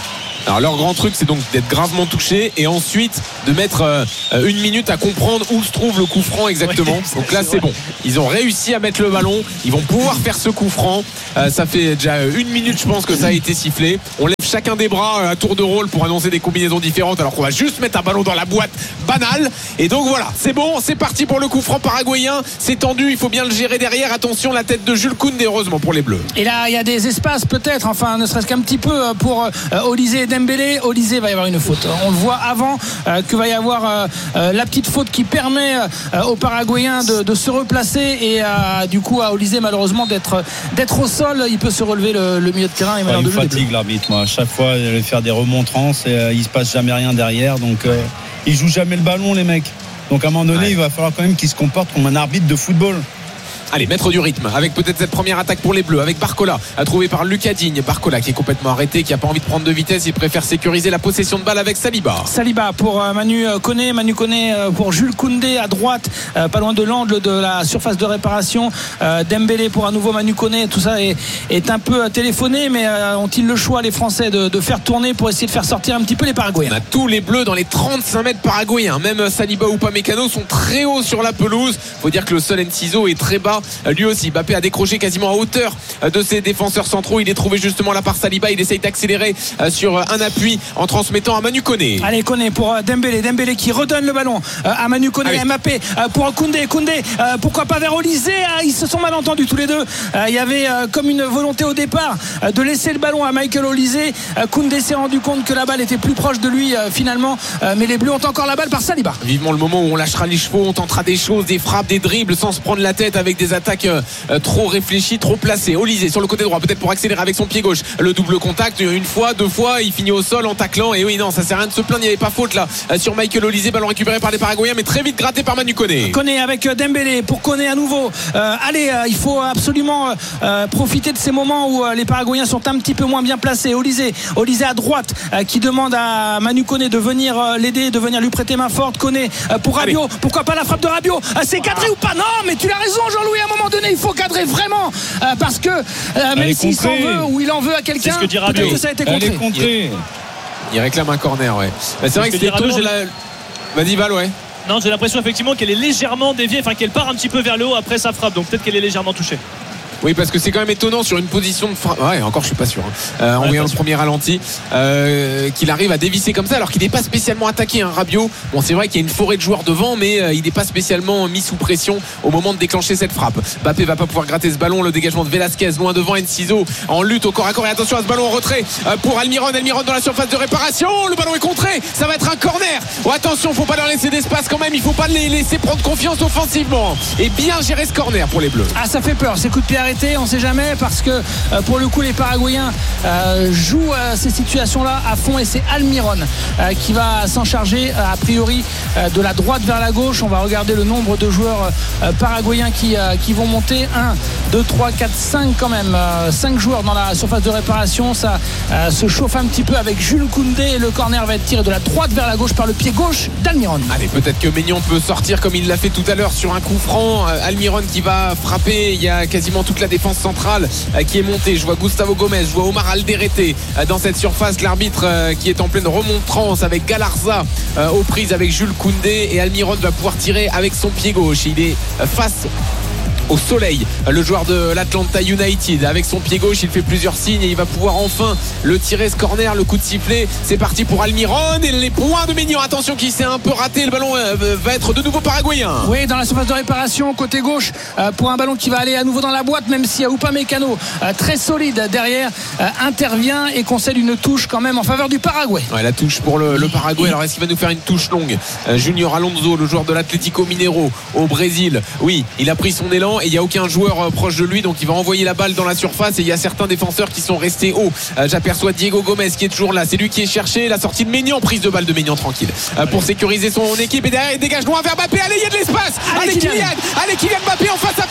Alors leur grand truc, c'est donc d'être gravement touché et ensuite de mettre euh, une minute à comprendre où se trouve le coup franc exactement. Ouais, donc là, c'est, c'est bon. Ils ont réussi à mettre le ballon. Ils vont pouvoir faire ce coup franc. Euh, ça fait déjà une minute, je pense, que ça a été sifflé. On lève chacun des bras à tour de rôle pour annoncer des combinaisons différentes, alors qu'on va juste mettre un ballon dans la boîte banale. Et donc voilà, c'est bon, c'est parti pour le coup franc paraguayen. C'est tendu, il faut bien le gérer derrière. Attention, la tête de Jules Koundé, heureusement pour les Bleus. Et là, il y a des espaces peut-être, enfin, ne serait-ce qu'un petit peu pour euh, Olysée et Dembélé. Olysée va y avoir une faute. On le voit avant euh, que va y avoir euh, euh, la petite faute qui permet euh, aux Paraguayens de, de se replacer et euh, du coup à Olysée malheureusement d'être, d'être au sol. Il peut se relever le, le milieu de terrain. Et ouais, il fatigue l'arbitre. Moi, à chaque fois, il va faire des remontrances et euh, il se passe jamais rien derrière. Donc, euh, ils jouent jamais le ballon, les mecs. Donc, à un moment donné, ouais. il va falloir quand même qu'ils se comportent comme un arbitre de football. Allez, mettre du rythme avec peut-être cette première attaque pour les Bleus avec Barcola, trouvé par Lucas Digne. Barcola qui est complètement arrêté, qui n'a pas envie de prendre de vitesse, il préfère sécuriser la possession de balle avec Saliba. Saliba pour Manu Koné, Manu Koné pour Jules Koundé à droite, pas loin de l'angle de la surface de réparation. Dembélé pour à nouveau Manu Koné. Tout ça est, est un peu téléphoné, mais ont-ils le choix, les Français, de, de faire tourner pour essayer de faire sortir un petit peu les Paraguayens? On a tous les Bleus dans les trente-cinq mètres paraguayens. Même Saliba ou Upamecano sont très hauts sur la pelouse. Faut dire que le sol Enciso est très bas. Lui aussi, Mbappé a décroché quasiment à hauteur de ses défenseurs centraux. Il est trouvé justement là par Saliba. Il essaye d'accélérer sur un appui en transmettant à Manu Koné. Allez, Koné pour Dembélé. Dembélé qui redonne le ballon à Manu Koné. Allez. Mbappé pour Koundé. Koundé, pourquoi pas vers Olysée? Ils se sont mal entendus tous les deux. Il y avait comme une volonté au départ de laisser le ballon à Michael Olysée. Koundé s'est rendu compte que la balle était plus proche de lui finalement. Mais les Bleus ont encore la balle par Saliba. Vivement le moment où on lâchera les chevaux, on tentera des choses, des frappes, des dribbles sans se prendre la tête avec des attaques Euh, trop réfléchi, trop placé. Olysée sur le côté droit, peut-être pour accélérer avec son pied gauche. Le double contact, une fois, deux fois, il finit au sol en taclant. Et oui, non, ça sert à rien de se plaindre, il n'y avait pas faute là euh, sur Michael Olysée. Ballon récupéré par les Paraguayens, mais très vite gratté par Manu Koné. Koné avec Dembélé pour Koné à nouveau. Euh, allez, euh, il faut absolument euh, profiter de ces moments où euh, les Paraguayens sont un petit peu moins bien placés. Olysée, Olysée à droite euh, qui demande à Manu Koné de venir euh, l'aider, de venir lui prêter main forte. Koné euh, pour Rabiot. Allez. Pourquoi pas la frappe de Rabiot? euh, C'est cadré ou pas? Non, mais tu as raison, Jean-Louis. À un moment donné, il faut cadrer vraiment euh, parce que euh, même s'il s'en veut ou il en veut à quelqu'un, c'est ce que dit Rabiot. Peut-être que ça a été contré. Il, il réclame un corner, ouais. Mais c'est vrai que, que c'était étonnant. La... Vas-y, Val, ouais. Non, j'ai l'impression effectivement qu'elle est légèrement déviée, enfin qu'elle part un petit peu vers le haut après sa frappe, donc peut-être qu'elle est légèrement touchée. Oui, parce que c'est quand même étonnant sur une position de frappe. Ouais, encore je suis pas sûr. Hein. Euh, en ouais, voyant le premier ralenti, euh, qu'il arrive à dévisser comme ça, alors qu'il n'est pas spécialement attaqué. Hein, Rabiot. Bon, c'est vrai qu'il y a une forêt de joueurs devant, mais euh, il n'est pas spécialement mis sous pression au moment de déclencher cette frappe. Mbappé va pas pouvoir gratter ce ballon. Le dégagement de Velasquez loin devant. Enciso en lutte au corps à corps. Et attention à ce ballon en retrait euh, pour Almiron. Almiron dans la surface de réparation. Le ballon est contré. Ça va être un corner. Oh, attention, faut pas leur laisser d'espace quand même. Il faut pas les laisser prendre confiance offensivement. Et bien gérer ce corner pour les Bleus. Ah, ça fait peur. Ces coups de pied arrêtés, on sait jamais. Parce que euh, pour le coup les Paraguayens euh, jouent euh, ces situations là à fond et c'est Almiron euh, qui va s'en charger euh, a priori euh, de la droite vers la gauche. On va regarder le nombre de joueurs euh, paraguayens qui, euh, qui vont monter. Un, deux, trois, quatre, cinq quand même euh, cinq joueurs dans la surface de réparation. Ça euh, se chauffe un petit peu avec Jules Koundé et le corner va être tiré de la droite vers la gauche par le pied gauche d'Almiron. Allez, peut-être que Maignan peut sortir comme il l'a fait tout à l'heure sur un coup franc. euh, Almiron qui va frapper. Il y a quasiment toute la défense centrale qui est monté. Je vois Gustavo Gomez, je vois Omar Alderete dans cette surface. L'arbitre qui est en pleine remontrance avec Galarza aux prises avec Jules Koundé et Almiron va pouvoir tirer avec son pied gauche. Il est face au soleil, le joueur de l'Atlanta United avec son pied gauche, il fait plusieurs signes et il va pouvoir enfin le tirer, ce corner, le coup de sifflet, c'est parti pour Almiron et les points de Maignan, attention qui s'est un peu raté, le ballon va être de nouveau paraguayen. Oui, dans la surface de réparation côté gauche pour un ballon qui va aller à nouveau dans la boîte, même si Upamecano très solide derrière intervient et concède une touche quand même en faveur du Paraguay. Ouais, la touche pour le, le Paraguay. Alors est-ce qu'il va nous faire une touche longue? Junior Alonso, le joueur de l'Atlético Mineiro au Brésil, oui, il a pris son élan et il n'y a aucun joueur proche de lui, donc il va envoyer la balle dans la surface et il y a certains défenseurs qui sont restés hauts. euh, j'aperçois Diego Gomez qui est toujours là, c'est lui qui est cherché, la sortie de Maignan, prise de balle de Maignan tranquille euh, pour sécuriser son équipe et derrière il dégage loin vers Mbappé. Allez, il y a de l'espace, allez, allez Kylian, allez Kylian Mbappé en face à face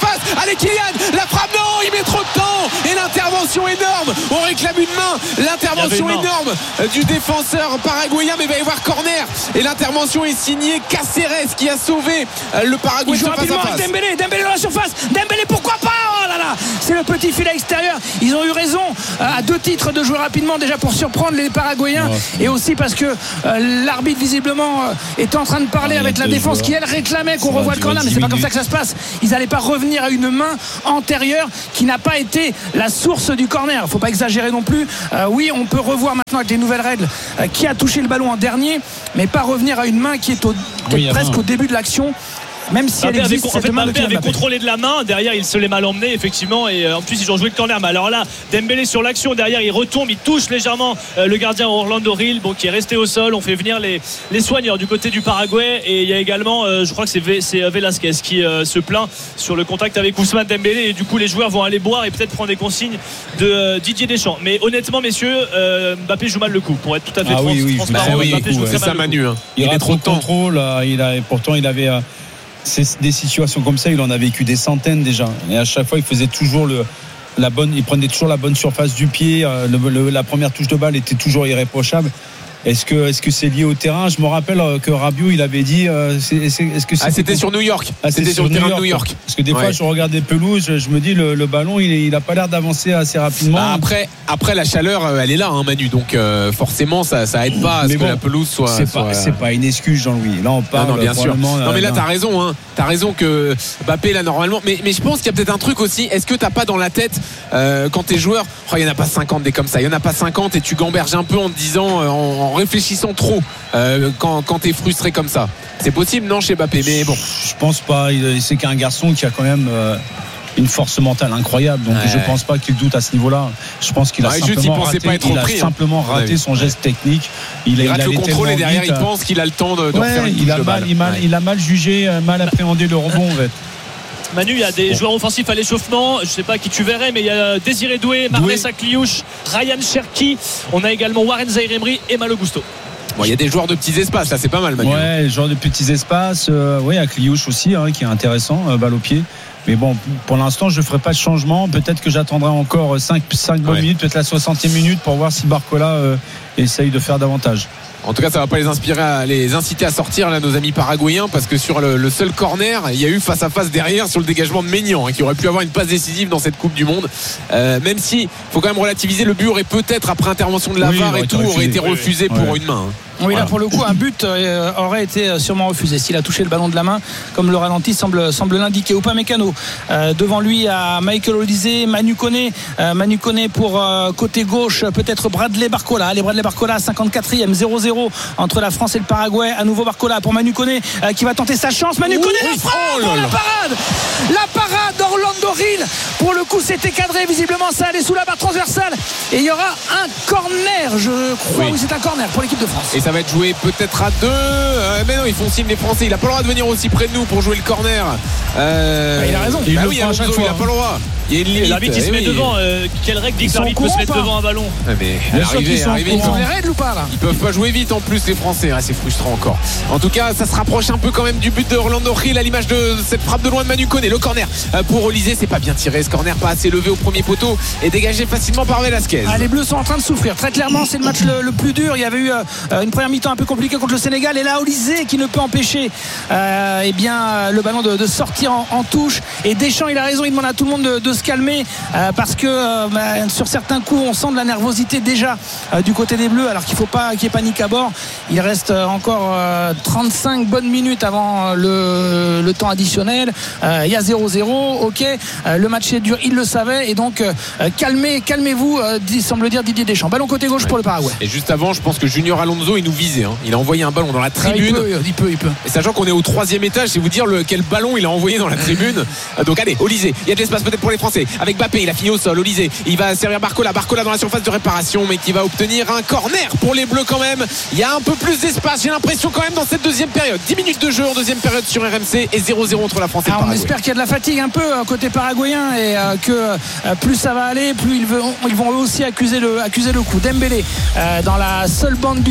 surface. Allez Kylian, la frappe, non, il met trop de temps. Et l'intervention énorme. On réclame une main. L'intervention une main. énorme du défenseur paraguayen, mais il va y avoir corner. Et l'intervention est signée Cáceres qui a sauvé le Paraguay. Il joue rapidement avec Dembélé. Dembélé dans la surface. Dembélé, pourquoi pas? Oh là là, c'est le petit filet extérieur. Ils ont eu raison à deux titres de jouer rapidement, déjà pour surprendre les Paraguayens, ouais. Et aussi parce que euh, l'arbitre visiblement euh, était en train de parler ah, avec la défense joueurs. Qui elle réclamait qu'on revoie le corner, mais c'est pas comme ça que ça se passe. Ils n'allaient pas revenir à une main antérieure qui n'a pas été la source du corner. Il faut pas exagérer non plus. Euh, oui, on peut revoir maintenant avec les nouvelles règles euh, qui a touché le ballon en dernier, mais pas revenir à une main qui est, au, qui oui, est presque au début de l'action. Même si elle existe, avait, en fait, Mbappé avait contrôlé de la main, derrière il se l'est mal emmené effectivement, et euh, en plus ils ont joué le corner. Mais alors là, Dembélé sur l'action, derrière il retombe, il touche légèrement euh, le gardien Orlando Hill, bon, qui est resté au sol. On fait venir les, les soigneurs du côté du Paraguay, et il y a également euh, je crois que c'est, v, c'est Velasquez qui euh, se plaint sur le contact avec Ousmane Dembélé, et du coup les joueurs vont aller boire et peut-être prendre des consignes de euh, Didier Deschamps. Mais honnêtement messieurs, euh, Mbappé joue mal le coup, pour être tout à fait ah, trans- oui, oui, transparent. bah, oui, Mbappé coup, joue ouais. très c'est mal ça Manu, hein. il, il a est trop de temps. Contrôle, il a, pourtant il avait c'est des situations comme ça, il en a vécu des centaines déjà. Et à chaque fois, il faisait toujours le, la bonne, il prenait toujours la bonne surface du pied. Le, le, la première touche de balle était toujours irréprochable. Est-ce que, est-ce que c'est lié au terrain? Je me rappelle que Rabiot, il avait dit. Euh, c'est, c'est, est-ce que ah, c'était sur New York. Ah, c'était, c'était sur le terrain de New York. Parce que des fois, ouais. je regarde des pelouses, je, je me dis le, le ballon, il, est, il a pas l'air d'avancer assez rapidement. Bah après, après la chaleur, elle est là, hein, Manu. Donc euh, forcément, ça, ça aide pas à ce mais que bon, la pelouse soit. C'est soit... pas, c'est pas une excuse, Jean-Louis. Là, on parle. Non, non bien sûr. Non, mais là, non. t'as raison. Hein. T'as raison que Mbappé, là, normalement. Mais, mais je pense qu'il y a peut-être un truc aussi. Est-ce que t'as pas dans la tête euh, quand t'es joueur, oh, il y en a pas cinquante des comme ça. Il y en a pas cinquante et tu gamberges un peu en te disant, en, en réfléchissant trop. Euh, quand, quand t'es frustré comme ça, c'est possible, non, chez Mbappé? Mais bon, je pense pas. C'est qu'un garçon qui a quand même euh, une force mentale incroyable. Donc ouais. je pense pas qu'il doute à ce niveau-là. Je pense qu'il a ouais, simplement raté, pas être il pris, a hein. simplement raté son geste technique. Il, il rate il le contrôle et derrière vite, il pense qu'il a le temps de, de ouais, faire une il a mal, mal, il, mal, ouais. il a mal jugé, mal appréhendé le rebond en fait. Manu, il y a des bon. joueurs offensifs à l'échauffement. Je ne sais pas qui tu verrais, mais il y a Désiré Doué, Marnes Akliouche, Ryan Cherki. On a également Warren Zaïre-Emery et Malo Gusto. Bon, il y a des joueurs de petits espaces, là, c'est pas mal, Manu. Ouais, les joueurs de petits espaces. Euh, oui, Akliouche aussi, hein, qui est intéressant, euh, balle au pied. Mais bon, pour l'instant, je ne ferai pas de changement. Peut-être que j'attendrai encore cinq, cinq bonnes ouais. minutes, peut-être la soixantième minute, pour voir si Barcola euh, essaye de faire davantage. En tout cas, ça va pas les inspirer, à, les inciter à sortir là, nos amis paraguayens, parce que sur le, le seul corner, il y a eu face à face derrière sur le dégagement de Maignan, hein, qui aurait pu avoir une passe décisive dans cette Coupe du Monde. Euh, même si, faut quand même relativiser, le but aurait peut-être après intervention de la V A R oui, et tout refusé. aurait été refusé oui, pour oui. une main. Hein. Oui, voilà. Là pour le coup, un but euh, aurait été sûrement refusé s'il a touché le ballon de la main, comme le ralenti semble, semble l'indiquer. Upamecano euh, devant lui à Michael Olise, Manu Koné, euh, Manu Koné pour euh, côté gauche, peut-être Bradley Barcola. Allez, Bradley Barcola, cinquante-quatrième, zéro zéro entre la France et le Paraguay. À nouveau Barcola pour Manu Koné euh, qui va tenter sa chance. Manu Koné, la frappe, oh là là. la parade, la parade d'Orlando Hill. Pour le coup, c'était cadré. Visiblement, ça allait sous la barre transversale. Et il y aura un corner, je crois. Oui, oui c'est un corner pour l'équipe de France. Et ça va être joué peut-être à deux. Euh, mais non, ils font signe les Français. Il n'a pas le droit de venir aussi près de nous pour jouer le corner. Euh, bah, il a raison. Bah, oui, Alonso, il n'a pas le droit. Il y a une limite. L'arbitre qui se met oui. devant. Euh, quelle règle dit que l'arbitre peut se mettre devant un ballon? ah, mais arrivé, arrivé, ils sont les règles ou pas là? Ils peuvent pas jouer vite en plus les Français. Ah, c'est frustrant encore. En tout cas, ça se rapproche un peu quand même du but de Orlando Hill à l'image de cette frappe de loin de Manu Koné. Le corner pour Olise, c'est pas bien tiré. Ce corner pas assez levé au premier poteau et dégagé facilement par Velasquez. Ah, les Bleus sont en train de souffrir. Très clairement, c'est le match le, le plus dur. Il y avait eu euh, une première mi-temps un peu compliquée contre le Sénégal et là Olise qui ne peut empêcher euh, eh bien, le ballon de, de sortir en, en touche. Et Deschamps, il a raison, il demande à tout le monde de, de se calmer euh, parce que euh, bah, sur certains coups, on sent de la nervosité déjà euh, du côté des Bleus, alors qu'il ne faut pas qu'il y ait panique à bord. Il reste encore euh, trente-cinq bonnes minutes avant le, le temps additionnel. Euh, il y a zéro zéro, ok. Euh, le match est dur, il le savait. Et donc, euh, calmez, calmez-vous, euh, semble dire Didier Deschamps. Ballon côté gauche ouais. pour le Paraguay. Et juste avant, je pense que Junior Alonso, il nous visait. Hein. Il a envoyé un ballon dans la tribune. Ah, il, peut, il peut, il peut. Et sachant qu'on est au troisième étage, c'est vous dire le, quel ballon il a envoyé dans la tribune. Donc allez, Olise, il y a de l'espace peut-être pour les Français. Avec Mbappé, il a fini au sol. Olise, il va servir Barcola. Barcola dans la surface de réparation, mais qui va obtenir un corner pour les Bleus quand même. Il y a un peu plus d'espace, j'ai l'impression quand même dans cette deuxième période. dix minutes de jeu en deuxième période sur R M C et zéro zéro entre la France et le Paraguay. On espère qu'il y a de la fatigue un peu côté paraguayen et euh, que euh, plus ça va aller, plus ils vont, ils vont eux aussi accuser le, accuser le coup. Dembélé euh, dans la seule bande du terrain qui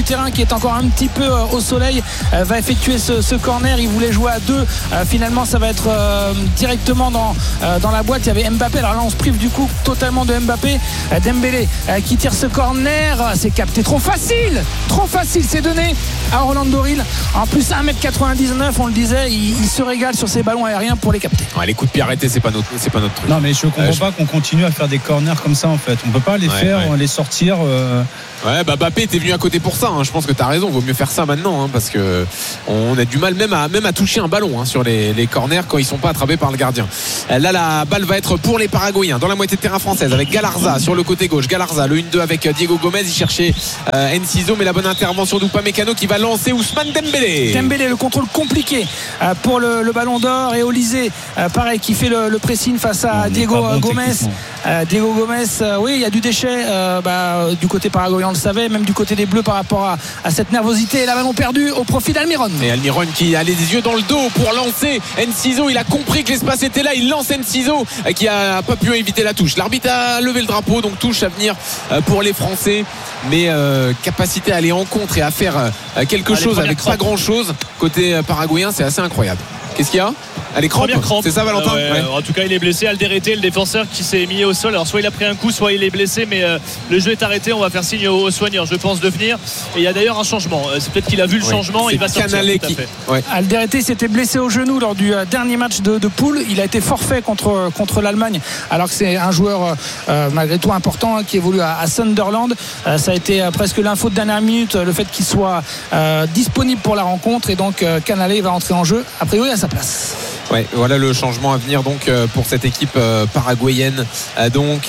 est encore un petit peu au soleil va effectuer ce, ce corner. Il voulait jouer à deux, finalement ça va être directement dans, dans la boîte. Il y avait Mbappé, alors là on se prive du coup totalement de Mbappé. Dembélé qui tire ce corner, c'est capté trop facile, trop facile, c'est donné à Orlando Hill. En plus un mètre quatre-vingt-dix-neuf, on le disait, il, il se régale sur ses ballons aériens pour les capter. Ouais, les coups de pied arrêtés, c'est pas notre, c'est pas notre truc. Non mais je comprends euh, pas je... qu'on continue à faire des corners comme ça en fait. On peut pas les ouais, faire, ouais. les sortir. Euh... Ouais, bah Mbappé était venu à côté pour ça. Hein. Je pense que tu as raison. Vaut mieux faire ça maintenant, hein, parce que on a du mal même à même à toucher un ballon hein, sur les, les corners quand ils sont pas attrapés par le gardien. Là, la balle va être pour les Paraguayens dans la moitié de terrain française avec Galarza sur le côté gauche. Galarza, le un deux avec Diego Gomez. Il cherchait euh, Enciso, mais la bonne intervention d'Upamecano qui va lancer Ousmane Dembélé. Dembélé, le contrôle compliqué euh, pour le, le ballon d'or, et Olysée, euh, pareil, qui fait le, le pressing face à non, Diego bon Gomez. Euh, Diego Gomez, euh, oui, il y a du déchet euh, bah, du côté paraguayen, on le savait, même du côté des Bleus par rapport à, à cette nervosité. Et la ballon perdue au profit d'Almiron. Et Almiron qui a les yeux dans le dos pour lancer Enciso. Il a compris que l'espace était là. Il lance Enciso qui a pas pu éviter la touche. L'arbitre a levé le drapeau, donc touche à venir pour les Français. Mais euh, capacité à aller en contre et à faire euh, quelque Allez, chose avec crampe. Pas grand chose côté paraguayen, c'est assez incroyable. Qu'est-ce qu'il y a? Elle est crampe, c'est ça Valentin euh, ouais, ouais. En tout cas il est blessé. Alderete, le défenseur qui s'est mis au sol. Alors soit il a pris un coup, soit il est blessé, mais euh, le jeu est arrêté. On va faire signe aux soigneurs, je pense, de venir. Et il y a d'ailleurs un changement. C'est peut-être qu'il a vu le ouais. changement. Il va sortir. Canalé qui... ouais. Alderete s'était blessé au genou lors du euh, dernier match de, de poule. Il a été forfait contre, contre l'Allemagne, alors que c'est un joueur euh, malgré tout important hein, qui évolue à, à Sunderland. Euh, ça a été euh, presque l'info de dernière minute, le fait qu'il soit euh, disponible pour la rencontre, et donc euh, Canalé va entrer en jeu a priori à sa place. Ouais, voilà le changement à venir donc euh, pour cette équipe euh, paraguayenne. Euh, donc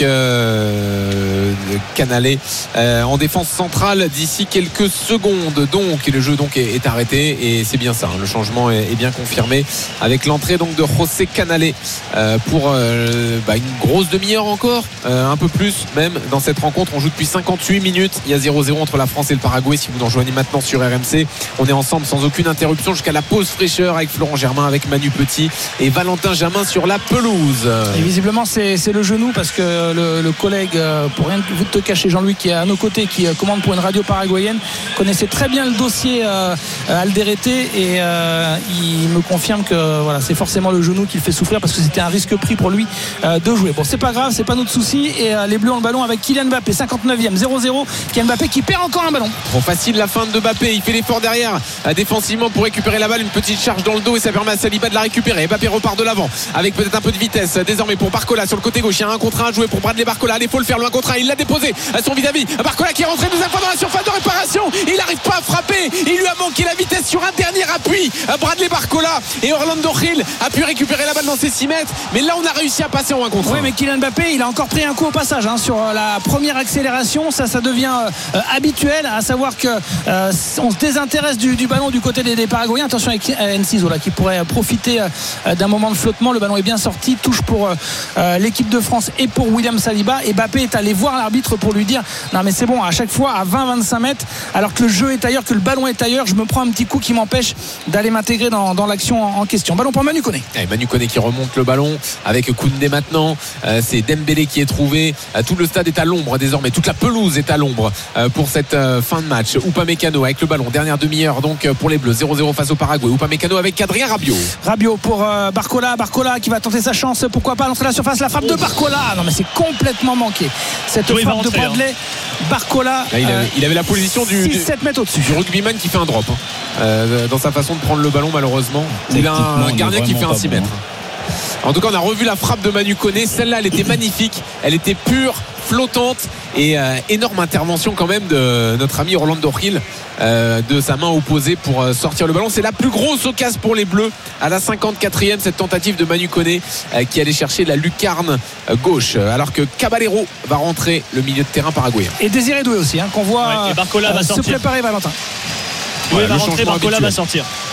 euh, Canalé euh, en défense centrale d'ici quelques secondes. Donc le jeu donc est, est arrêté, et c'est bien ça. Hein, le changement est, est bien confirmé avec l'entrée donc de José Canalé euh, pour euh, bah, une grosse demi-heure encore, euh, un peu plus même dans cette rencontre. On joue depuis cinquante-huit minutes. Il y a zéro zéro entre la France et le Paraguay. Si vous nous rejoignez maintenant sur R M C, on est ensemble sans aucune interruption jusqu'à la pause fraîcheur avec Florent Germain, avec Manu Petit et Valentin Jamin sur la pelouse. Et visiblement c'est, c'est le genou, parce que le, le collègue, pour rien vous te cacher, Jean-Louis, qui est à nos côtés, qui commande pour une radio paraguayenne, connaissait très bien le dossier euh, Alderete, et euh, il me confirme que voilà, c'est forcément le genou qui le fait souffrir, parce que c'était un risque pris pour lui euh, de jouer. Bon, c'est pas grave, c'est pas notre souci. Et euh, les Bleus ont le ballon avec Kylian Mbappé, cinquante-neuvième, zéro zéro. Kylian Mbappé qui perd encore un ballon. Trop facile la feinte de Mbappé, il fait l'effort derrière euh, défensivement pour récupérer la balle, une petite charge dans le dos, et ça permet à Saliba de la récupérer. Mbappé repart de l'avant avec peut-être un peu de vitesse désormais pour Barcola sur le côté gauche. Il y a un contre un à jouer pour Bradley Barcola. Allez, faut le faire, le un contre un, il l'a déposé à son vis-à-vis. Barcola qui est rentré deuxième fois dans la surface de réparation, il n'arrive pas à frapper, il lui a manqué la vitesse sur un dernier appui. Bradley Barcola, et Orlando Hill a pu récupérer la balle dans ses six mètres, mais là on a réussi à passer en un contre un. Oui, mais Kylian Mbappé, il a encore pris un coup au passage hein, sur la première accélération. Ça, ça devient euh, habituel, à savoir que euh, on se désintéresse du, du ballon du côté des, des Paraguayens. Attention avec Enciso là qui pourrait profiter euh, d'un moment de flottement. Le ballon est bien sorti, touche pour euh, l'équipe de France et pour William Saliba, et Mbappé est allé voir l'arbitre pour lui dire non mais c'est bon, à chaque fois à vingt à vingt-cinq mètres, alors que le jeu est ailleurs, que le ballon est ailleurs, je me prends un petit coup qui m'empêche d'aller m'intégrer dans, dans l'action en, en question. Ballon pour Manu Koné. Et Manu Koné qui remonte le ballon avec Koundé maintenant, euh, c'est Dembélé qui est trouvé, euh, tout le stade est à l'ombre désormais, toute la pelouse est à l'ombre euh, pour cette euh, fin de match. Upamecano avec le ballon, dernière demi-heure donc pour les Bleus, zéro zéro face au Paraguay. Upamecano avec Adrien Rabiot. Rabiot pour euh, Barcola, Barcola qui va tenter sa chance, pourquoi pas l'entrée de la surface, la frappe de Barcola. Non mais c'est complètement manqué cette oui, frappe de Bradley hein. Barcola là, il, avait, euh, il avait la position du, six sept mètres au-dessus du rugbyman qui fait un drop hein. euh, dans sa façon de prendre le ballon malheureusement. Il a un, un gardien qui fait un six mètres. En tout cas on a revu la frappe de Manu Koné, celle-là elle était magnifique, elle était pure, flottante, et euh, énorme intervention quand même de notre ami Orlando Hill euh, de sa main opposée pour euh, sortir le ballon. C'est la plus grosse occasion pour les Bleus à la cinquante-quatrième, cette tentative de Manu Koné euh, qui allait chercher la lucarne euh, gauche, alors que Caballero va rentrer le milieu de terrain paraguayen. Et Désiré Doué aussi hein, qu'on voit ouais, et Barcola euh, va se préparer Valentin. Oui, ouais, va rentrer, Barcola habituel. Va sortir.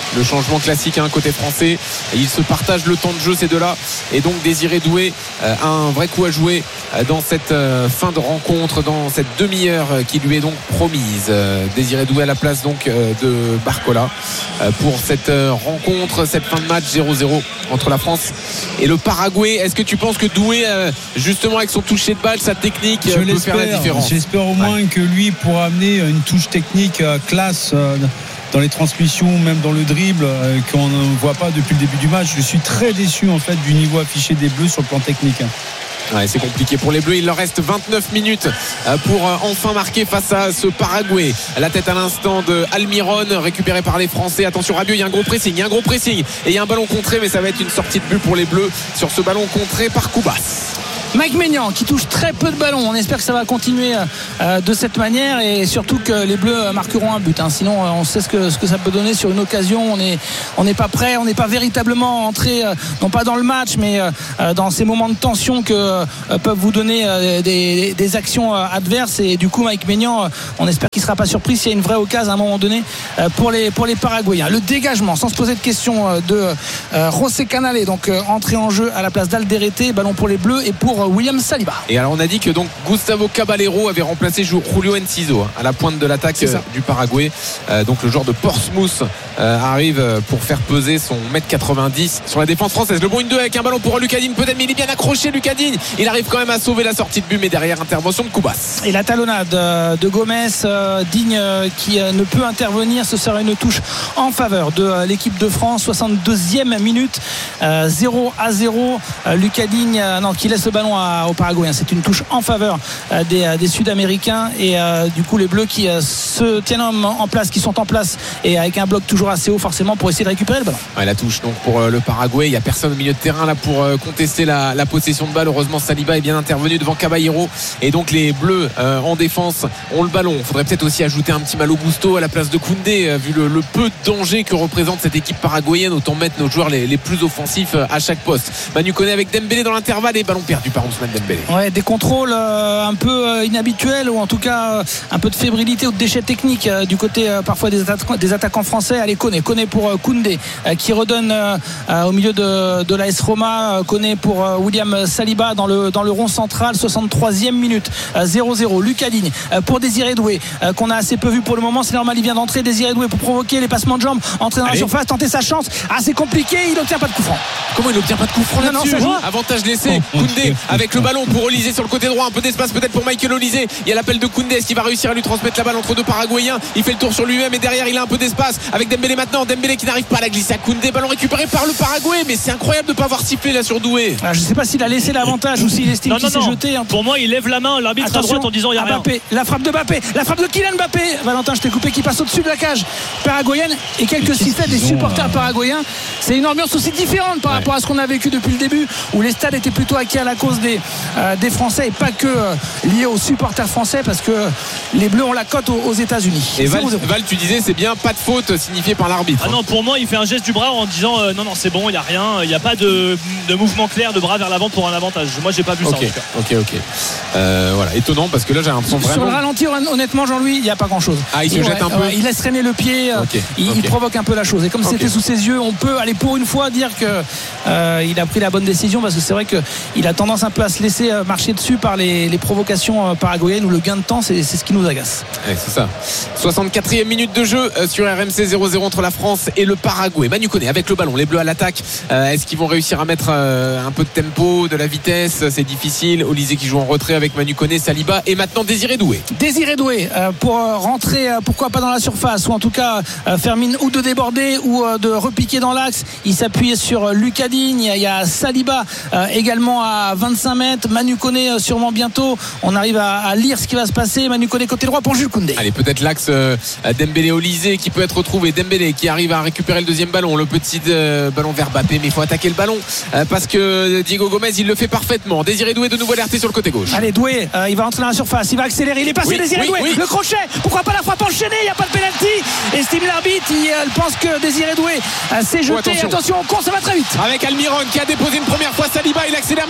le changement classique hein, côté français. Et ils se partagent le temps de jeu ces deux-là. Et donc Désiré Doué euh, a un vrai coup à jouer euh, dans cette euh, fin de rencontre, dans cette demi-heure euh, qui lui est donc promise. Euh, Désiré Doué à la place donc euh, de Barcola euh, pour cette euh, rencontre, cette fin de match zéro zéro entre la France et le Paraguay. Est-ce que tu penses que Doué euh, justement avec son toucher de balle, sa technique euh, peut faire la différence? J'espère au moins ouais. que lui pourra amener une touche technique euh, classe euh, dans les transmissions, même dans le dribble euh, qu'on ne voit pas depuis le début du match. Je suis très déçu en fait du niveau affiché des Bleus sur le plan technique. Ouais, c'est compliqué pour les Bleus. Il leur reste vingt-neuf minutes pour enfin marquer face à ce Paraguay. La tête à l'instant de Almiron, récupéré par les Français. Attention Rabiot, il y a un gros pressing, il y a un gros pressing et il y a un ballon contré, mais ça va être une sortie de but pour les Bleus sur ce ballon contré par Koubas. Mike Maignan qui touche très peu de ballons. On espère que ça va continuer euh, de cette manière et surtout que les Bleus marqueront un but. Hein. Sinon, euh, on sait ce que, ce que ça peut donner sur une occasion. On n'est on n'est pas prêt, on n'est pas véritablement entré, euh, non pas dans le match, mais euh, dans ces moments de tension que euh, peuvent vous donner euh, des, des actions euh, adverses. Et du coup, Mike Maignan, euh, on espère qu'il ne sera pas surpris s'il y a une vraie occasion à un moment donné euh, pour les pour les Paraguayens. Le dégagement, sans se poser de questions, euh, de euh, José Canale, donc euh, entrée en jeu à la place d'Alderete, ballon pour les Bleus et pour William Saliba. Et alors on a dit que donc Gustavo Caballero avait remplacé Julio Enciso à la pointe de l'attaque euh, du Paraguay. Euh, donc le joueur de Portsmouth euh, arrive pour faire peser son un mètre quatre-vingt-dix sur la défense française. Le bon une deux avec un ballon pour Lucas Digne peut-être, mais il est bien accroché Lucas Digne. Il arrive quand même à sauver la sortie de but, mais derrière intervention de Koubas. Et la talonnade de Gomez, euh, Digne euh, qui euh, ne peut intervenir. Ce sera une touche en faveur de euh, l'équipe de France. soixante-deuxième minute, euh, zéro à zéro. Euh, Lucas Digne euh, non, qui laisse le ballon à aux Paraguayens. C'est une touche en faveur euh, des, euh, des Sud-Américains et euh, du coup les Bleus qui euh, se tiennent en, en place, qui sont en place et avec un bloc toujours assez haut forcément pour essayer de récupérer le ballon. Ouais, la touche donc pour euh, le Paraguay. Il n'y a personne au milieu de terrain là pour euh, contester la, la possession de balle. Heureusement Saliba est bien intervenu devant Caballero et donc les Bleus euh, en défense ont le ballon. Il faudrait peut-être aussi ajouter un petit Malo Gusto à la place de Koundé euh, vu le, le peu de danger que représente cette équipe paraguayenne. Autant mettre nos joueurs les, les plus offensifs euh, à chaque poste. Manu Koné avec Dembélé dans l'intervalle et ballon perdu par Ousmane Dembélé. Ouais, des contrôles euh, un peu euh, inhabituels ou en tout cas euh, un peu de fébrilité ou de déchets techniques euh, du côté euh, parfois des, atta- des attaquants français. Allez, Koné, Koné pour euh, Koundé euh, qui redonne euh, euh, au milieu de, de l'A S Roma. euh, Koné pour euh, William Saliba dans le, dans le rond central. soixante-troisième minute, euh, zéro zéro. Lucas Digne euh, pour Désiré Doué euh, qu'on a assez peu vu pour le moment. C'est normal, il vient d'entrer. Désiré Doué pour provoquer les passements de jambes, entrer dans Allez. la surface, tenter sa chance. Ah, c'est compliqué, il n'obtient pas de coup franc. Comment il n'obtient pas de coup franc là-dessus? Avantage laissé. Koundé avec le ballon pour Olysée sur le côté droit, un peu d'espace peut-être pour Michael Olysée. Il y a l'appel de Koundé, est-ce qu'il va réussir à lui transmettre la balle entre deux Paraguayens? Il fait le tour sur lui-même et derrière il a un peu d'espace avec Dembélé maintenant. Dembélé qui n'arrive pas à la glisser à Koundé, ballon récupéré par le Paraguay, mais c'est incroyable de ne pas avoir sifflé là sur Doué. Ah, je ne sais pas s'il a laissé l'avantage ou s'il estime qu'il s'est jeté. Hein. Pour moi il lève la main, l'arbitre à droite en disant il y a Mbappé, rien. La frappe de Mbappé, la frappe de Kylian Mbappé. Valentin, je t'ai coupé, qui passe au-dessus de la cage paraguayenne et quelques sifflets des supporters euh... paraguayens. C'est une ambiance aussi différente par ouais. rapport à ce qu'on a vécu depuis le début où les stades étaient plutôt acquis à la cause des, euh, des Français et pas que euh, liés aux supporters français parce que les Bleus ont la cote aux, aux États-Unis. Et Val, Val, tu disais c'est bien pas de faute signifiée par l'arbitre. Ah non, pour moi il fait un geste du bras en disant euh, non non c'est bon, il n'y a rien, il n'y a pas de, de mouvement clair de bras vers l'avant pour un avantage. Moi j'ai pas vu okay. ça en tout cas. Ok ok. Euh, voilà, étonnant parce que là j'ai l'impression vraiment. Sur le ralenti honnêtement Jean-Louis il n'y a pas grand chose. Ah il se il, jette ouais, un peu. Ouais, il laisse traîner le pied, okay. il, okay. il provoque un peu la chose et comme okay. c'était sous ses yeux on peut aller pour une fois dire que euh, il a pris la bonne décision parce que c'est vrai qu'il a tendance un peu à se laisser marcher dessus par les, les provocations paraguayennes où le gain de temps c'est, c'est ce qui nous agace. Ouais, c'est ça. soixante-quatrième minute de jeu sur R M C, zéro zéro entre la France et le Paraguay. Manu Koné avec le ballon, les Bleus à l'attaque. Euh, est-ce qu'ils vont réussir à mettre euh, un peu de tempo, de la vitesse? C'est difficile. Olysée qui joue en retrait avec Manu Koné, Saliba et maintenant Désiré Doué. Désiré Doué euh, pour rentrer, euh, pourquoi pas dans la surface ou en tout cas euh, faire mine ou de déborder ou euh, de repiquer dans l'axe. Il s'appuie sur euh, Lucas Digne. Il y a Saliba euh, également à vingt-cinq mètres. Manu Koné euh, sûrement bientôt. On arrive à, à lire ce qui va se passer. Manu Koné côté droit pour Jules Koundé. Allez, peut-être l'axe euh, Dembélé-Olysée qui peut être retrouvé. Dembélé qui arrive à récupérer le deuxième ballon, le petit euh, ballon vers Mbappé, mais il faut attaquer le ballon euh, parce que Diego Gomez il le fait parfaitement. Désiré Doué de nouveau alerté sur le côté gauche. Allez, Doué euh, il va entrer dans la surface, il va accélérer, il est passé. Oui, Désiré oui, Doué, oui. Le crochet, pourquoi pas la frappe enchaînée, il n'y a pas de pénalty. Estime l'arbitre, il euh, pense que Désiré Doué euh, s'est jeté. Oh, attention. attention, on court, ça va très vite. Avec Almiron qui a déposé une première fois Saliba, il accélère mais Saliba normalement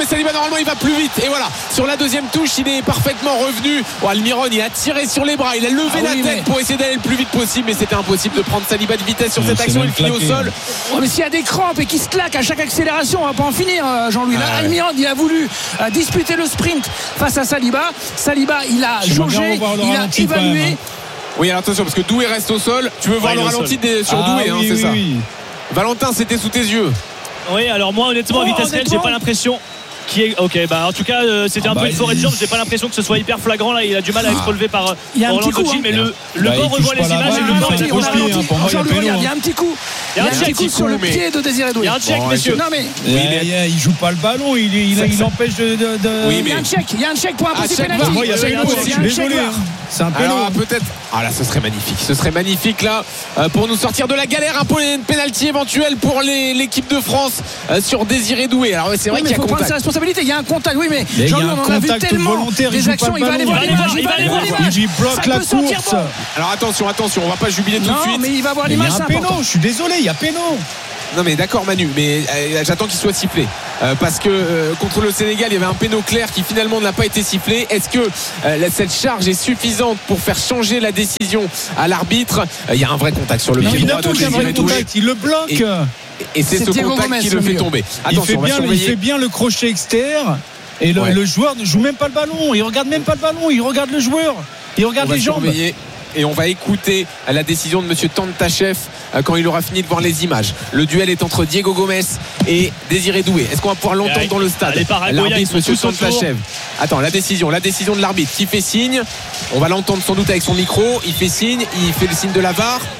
normalement il va plus vite. Et voilà, sur la deuxième touche, il est parfaitement revenu. Oh, Almiron, il a tiré sur les bras, il a levé ah la oui, tête mais... pour essayer d'aller le plus vite possible, mais c'était impossible de prendre Saliba de vitesse sur mais cette action. Il finit au sol. Oh, mais s'il y a des crampes et qui se claquent à chaque accélération, on va pas en finir, Jean-Louis. Là, ah, Almiron, il a voulu euh, disputer le sprint face à Saliba. Saliba, il a jaugé, il a évalué. Oui, alors attention, parce que Doué reste au sol. Tu veux voir ouais, le ralenti des, sur ah, Doué, oui, hein, c'est oui, ça oui. Valentin, c'était sous tes yeux. Oui, alors moi, honnêtement, oh, à vitesse réelle, j'ai pas l'impression. Qui est... Ok, bah en tout cas, euh, c'était ah un bah, peu une forêt de jambes. J'ai pas l'impression que ce soit hyper flagrant. Là, il a du mal à être relevé par Orlando Gil, mais le, le bah, banc revoit les images et le banc est il y a un petit coup. Il y a un petit coup sur le pied de Désiré Doué. Il y a un check, messieurs. Non, mais il joue pas le ballon. Il empêche de. Oui, mais il y a un check. Il y a un check pour un possible pénalty. Il y a un check. C'est un péno. Peut-être. Ah là, ce serait magnifique. Ce serait magnifique là pour nous sortir de la galère. Un pénalty éventuel pour l'équipe de France sur Désiré Doué. Alors c'est vrai qu'il y a contact. Il y a un contact, oui, mais, mais Jean-Louis, on en a vu tellement des actions. Il va aller voir l'image. Il va aller voir l'image. Il bloque la course. Alors attention, attention, on va pas jubiler tout de suite. Non, mais il va voir l'image. Il y a un péno. Je suis désolé, il y a péno. Non mais d'accord Manu, mais euh, j'attends qu'il soit sifflé euh, parce que euh, contre le Sénégal il y avait un péno clair qui finalement n'a pas été sifflé. Est-ce que euh, cette charge est suffisante pour faire changer la décision à l'arbitre? Il euh, y a un vrai contact sur le pied droit de Désiré Doué. Il le bloque. Et, et c'est, c'est ce Diego contact Gomez, qui le fait tomber. Attention, il fait, bien, il fait bien le crochet externe. Et le, ouais. le joueur ne joue même pas le ballon. Il regarde même pas le ballon. Il regarde le joueur. Il regarde les jambes. Et on va écouter la décision de monsieur Tantachev quand il aura fini de voir les images. Le duel est entre Diego Gomez et Désiré Doué. Est-ce qu'on va pouvoir l'entendre dans le stade? L'arbitre, monsieur Tantachev. Attends, la décision, la décision de l'arbitre qui fait signe. On va l'entendre sans doute avec son micro. Il fait signe, il fait le signe de la V A R.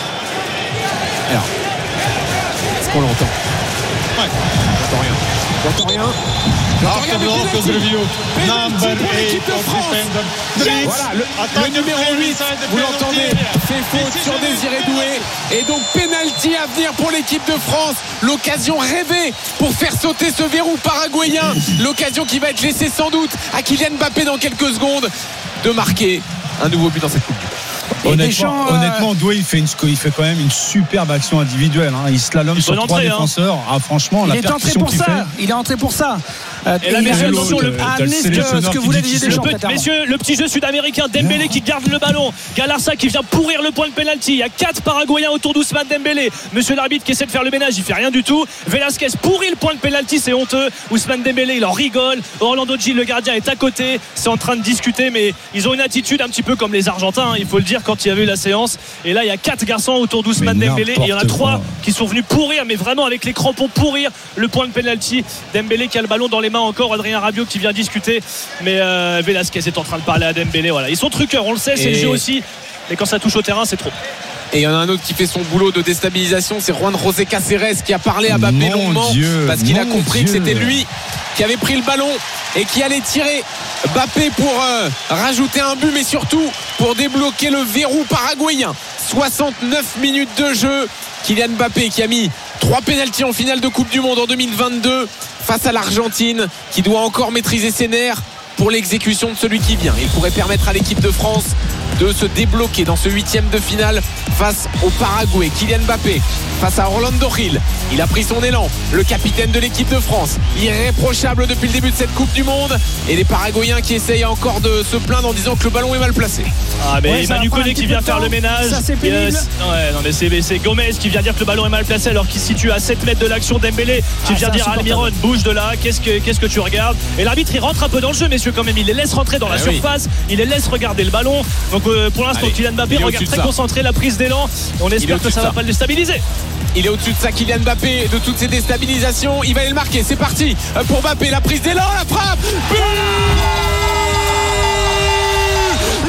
Alors, est-ce qu'on l'entend? Ouais. On n'entend rien. On n'entend rien. After the local review, number eight of defender. Voilà, le, le numéro huit, vous l'entendez, fait faute sur Désiré Doué. Et donc pénalty à venir pour l'équipe de France. L'occasion rêvée pour faire sauter ce verrou paraguayen. L'occasion qui va être laissée sans doute à Kylian Mbappé dans quelques secondes de marquer un nouveau but dans cette Coupe du Monde. Honnêtement, Deschamps, honnêtement, Doué il fait, une, il fait quand même une superbe action individuelle. Hein. Il slalom sur trois entrée, défenseurs. Hein. Ah, franchement, il la est entré pour ça. Fait... Il est entré pour ça. Euh, et, et là, messieurs, attention, le, le, ce que, ce que voulait Didier Deschamps. Le, messieurs, le petit jeu sud-américain, Dembélé non. qui garde le ballon, Galarza qui vient pourrir le point de pénalty. Il y a quatre Paraguayens autour d'Ousmane Dembélé. Monsieur l'arbitre qui essaie de faire le ménage, il fait rien du tout. Velasquez pourrit le point de pénalty, c'est honteux. Ousmane Dembélé, il en rigole. Orlando Gil, le gardien, est à côté. C'est en train de discuter, mais ils ont une attitude un petit peu comme les Argentins. Hein, il faut le dire quand il y avait eu la séance. Et là, il y a quatre garçons autour d'Ousmane Dembélé. Et il y en a trois qui sont venus pourrir, mais vraiment avec les crampons pourrir le point de pénalty. Dembélé qui a le ballon dans les mains encore. Adrien Rabiot qui vient discuter, mais euh, Velasquez est en train de parler à Dembélé. Voilà, ils sont truqueurs, on le sait, c'est et... le jeu aussi, mais quand ça touche au terrain, c'est trop. Et il y en a un autre qui fait son boulot de déstabilisation, c'est Juan José Cáceres qui a parlé à Mbappé mon longuement Dieu, parce qu'il a compris Dieu. que c'était lui qui avait pris le ballon et qui allait tirer Mbappé pour euh, rajouter un but, mais surtout pour débloquer le verrou paraguayen. soixante-neuf minutes de jeu. Kylian Mbappé qui a mis trois pénaltys en finale de Coupe du Monde en deux mille vingt-deux face à l'Argentine, qui doit encore maîtriser ses nerfs pour l'exécution de celui qui vient. Il pourrait permettre à l'équipe de France de se débloquer dans ce huitième de finale face au Paraguay. Kylian Mbappé face à Orlando Gil. Il a pris son élan, le capitaine de l'équipe de France, irréprochable depuis le début de cette Coupe du Monde, et les Paraguayens qui essayent encore de se plaindre en disant que le ballon est mal placé. Ah mais ouais, Manu Koné qui vient faire le ménage. Ça c'est pénible. Yes. Ouais, non mais c'est, c'est Gomez qui vient dire que le ballon est mal placé alors qu'il se situe à sept mètres de l'action. Dembélé qui ah, vient dire à Almiron, bouge de là, qu'est-ce que, qu'est-ce que tu regardes. Et l'arbitre il rentre un peu dans le jeu, messieurs, quand même. Il les laisse rentrer dans la ah, surface, oui. il les laisse regarder le ballon. Donc euh, pour l'instant, Allez, Kylian Mbappé regarde très concentré la prise d'élan. On espère que ça ne va pas le déstabiliser. Il est au-dessus de ça, Kylian Mbappé, de toutes ces déstabilisations. Il va aller le marquer. C'est parti pour Mbappé. La prise d'élan, la frappe. But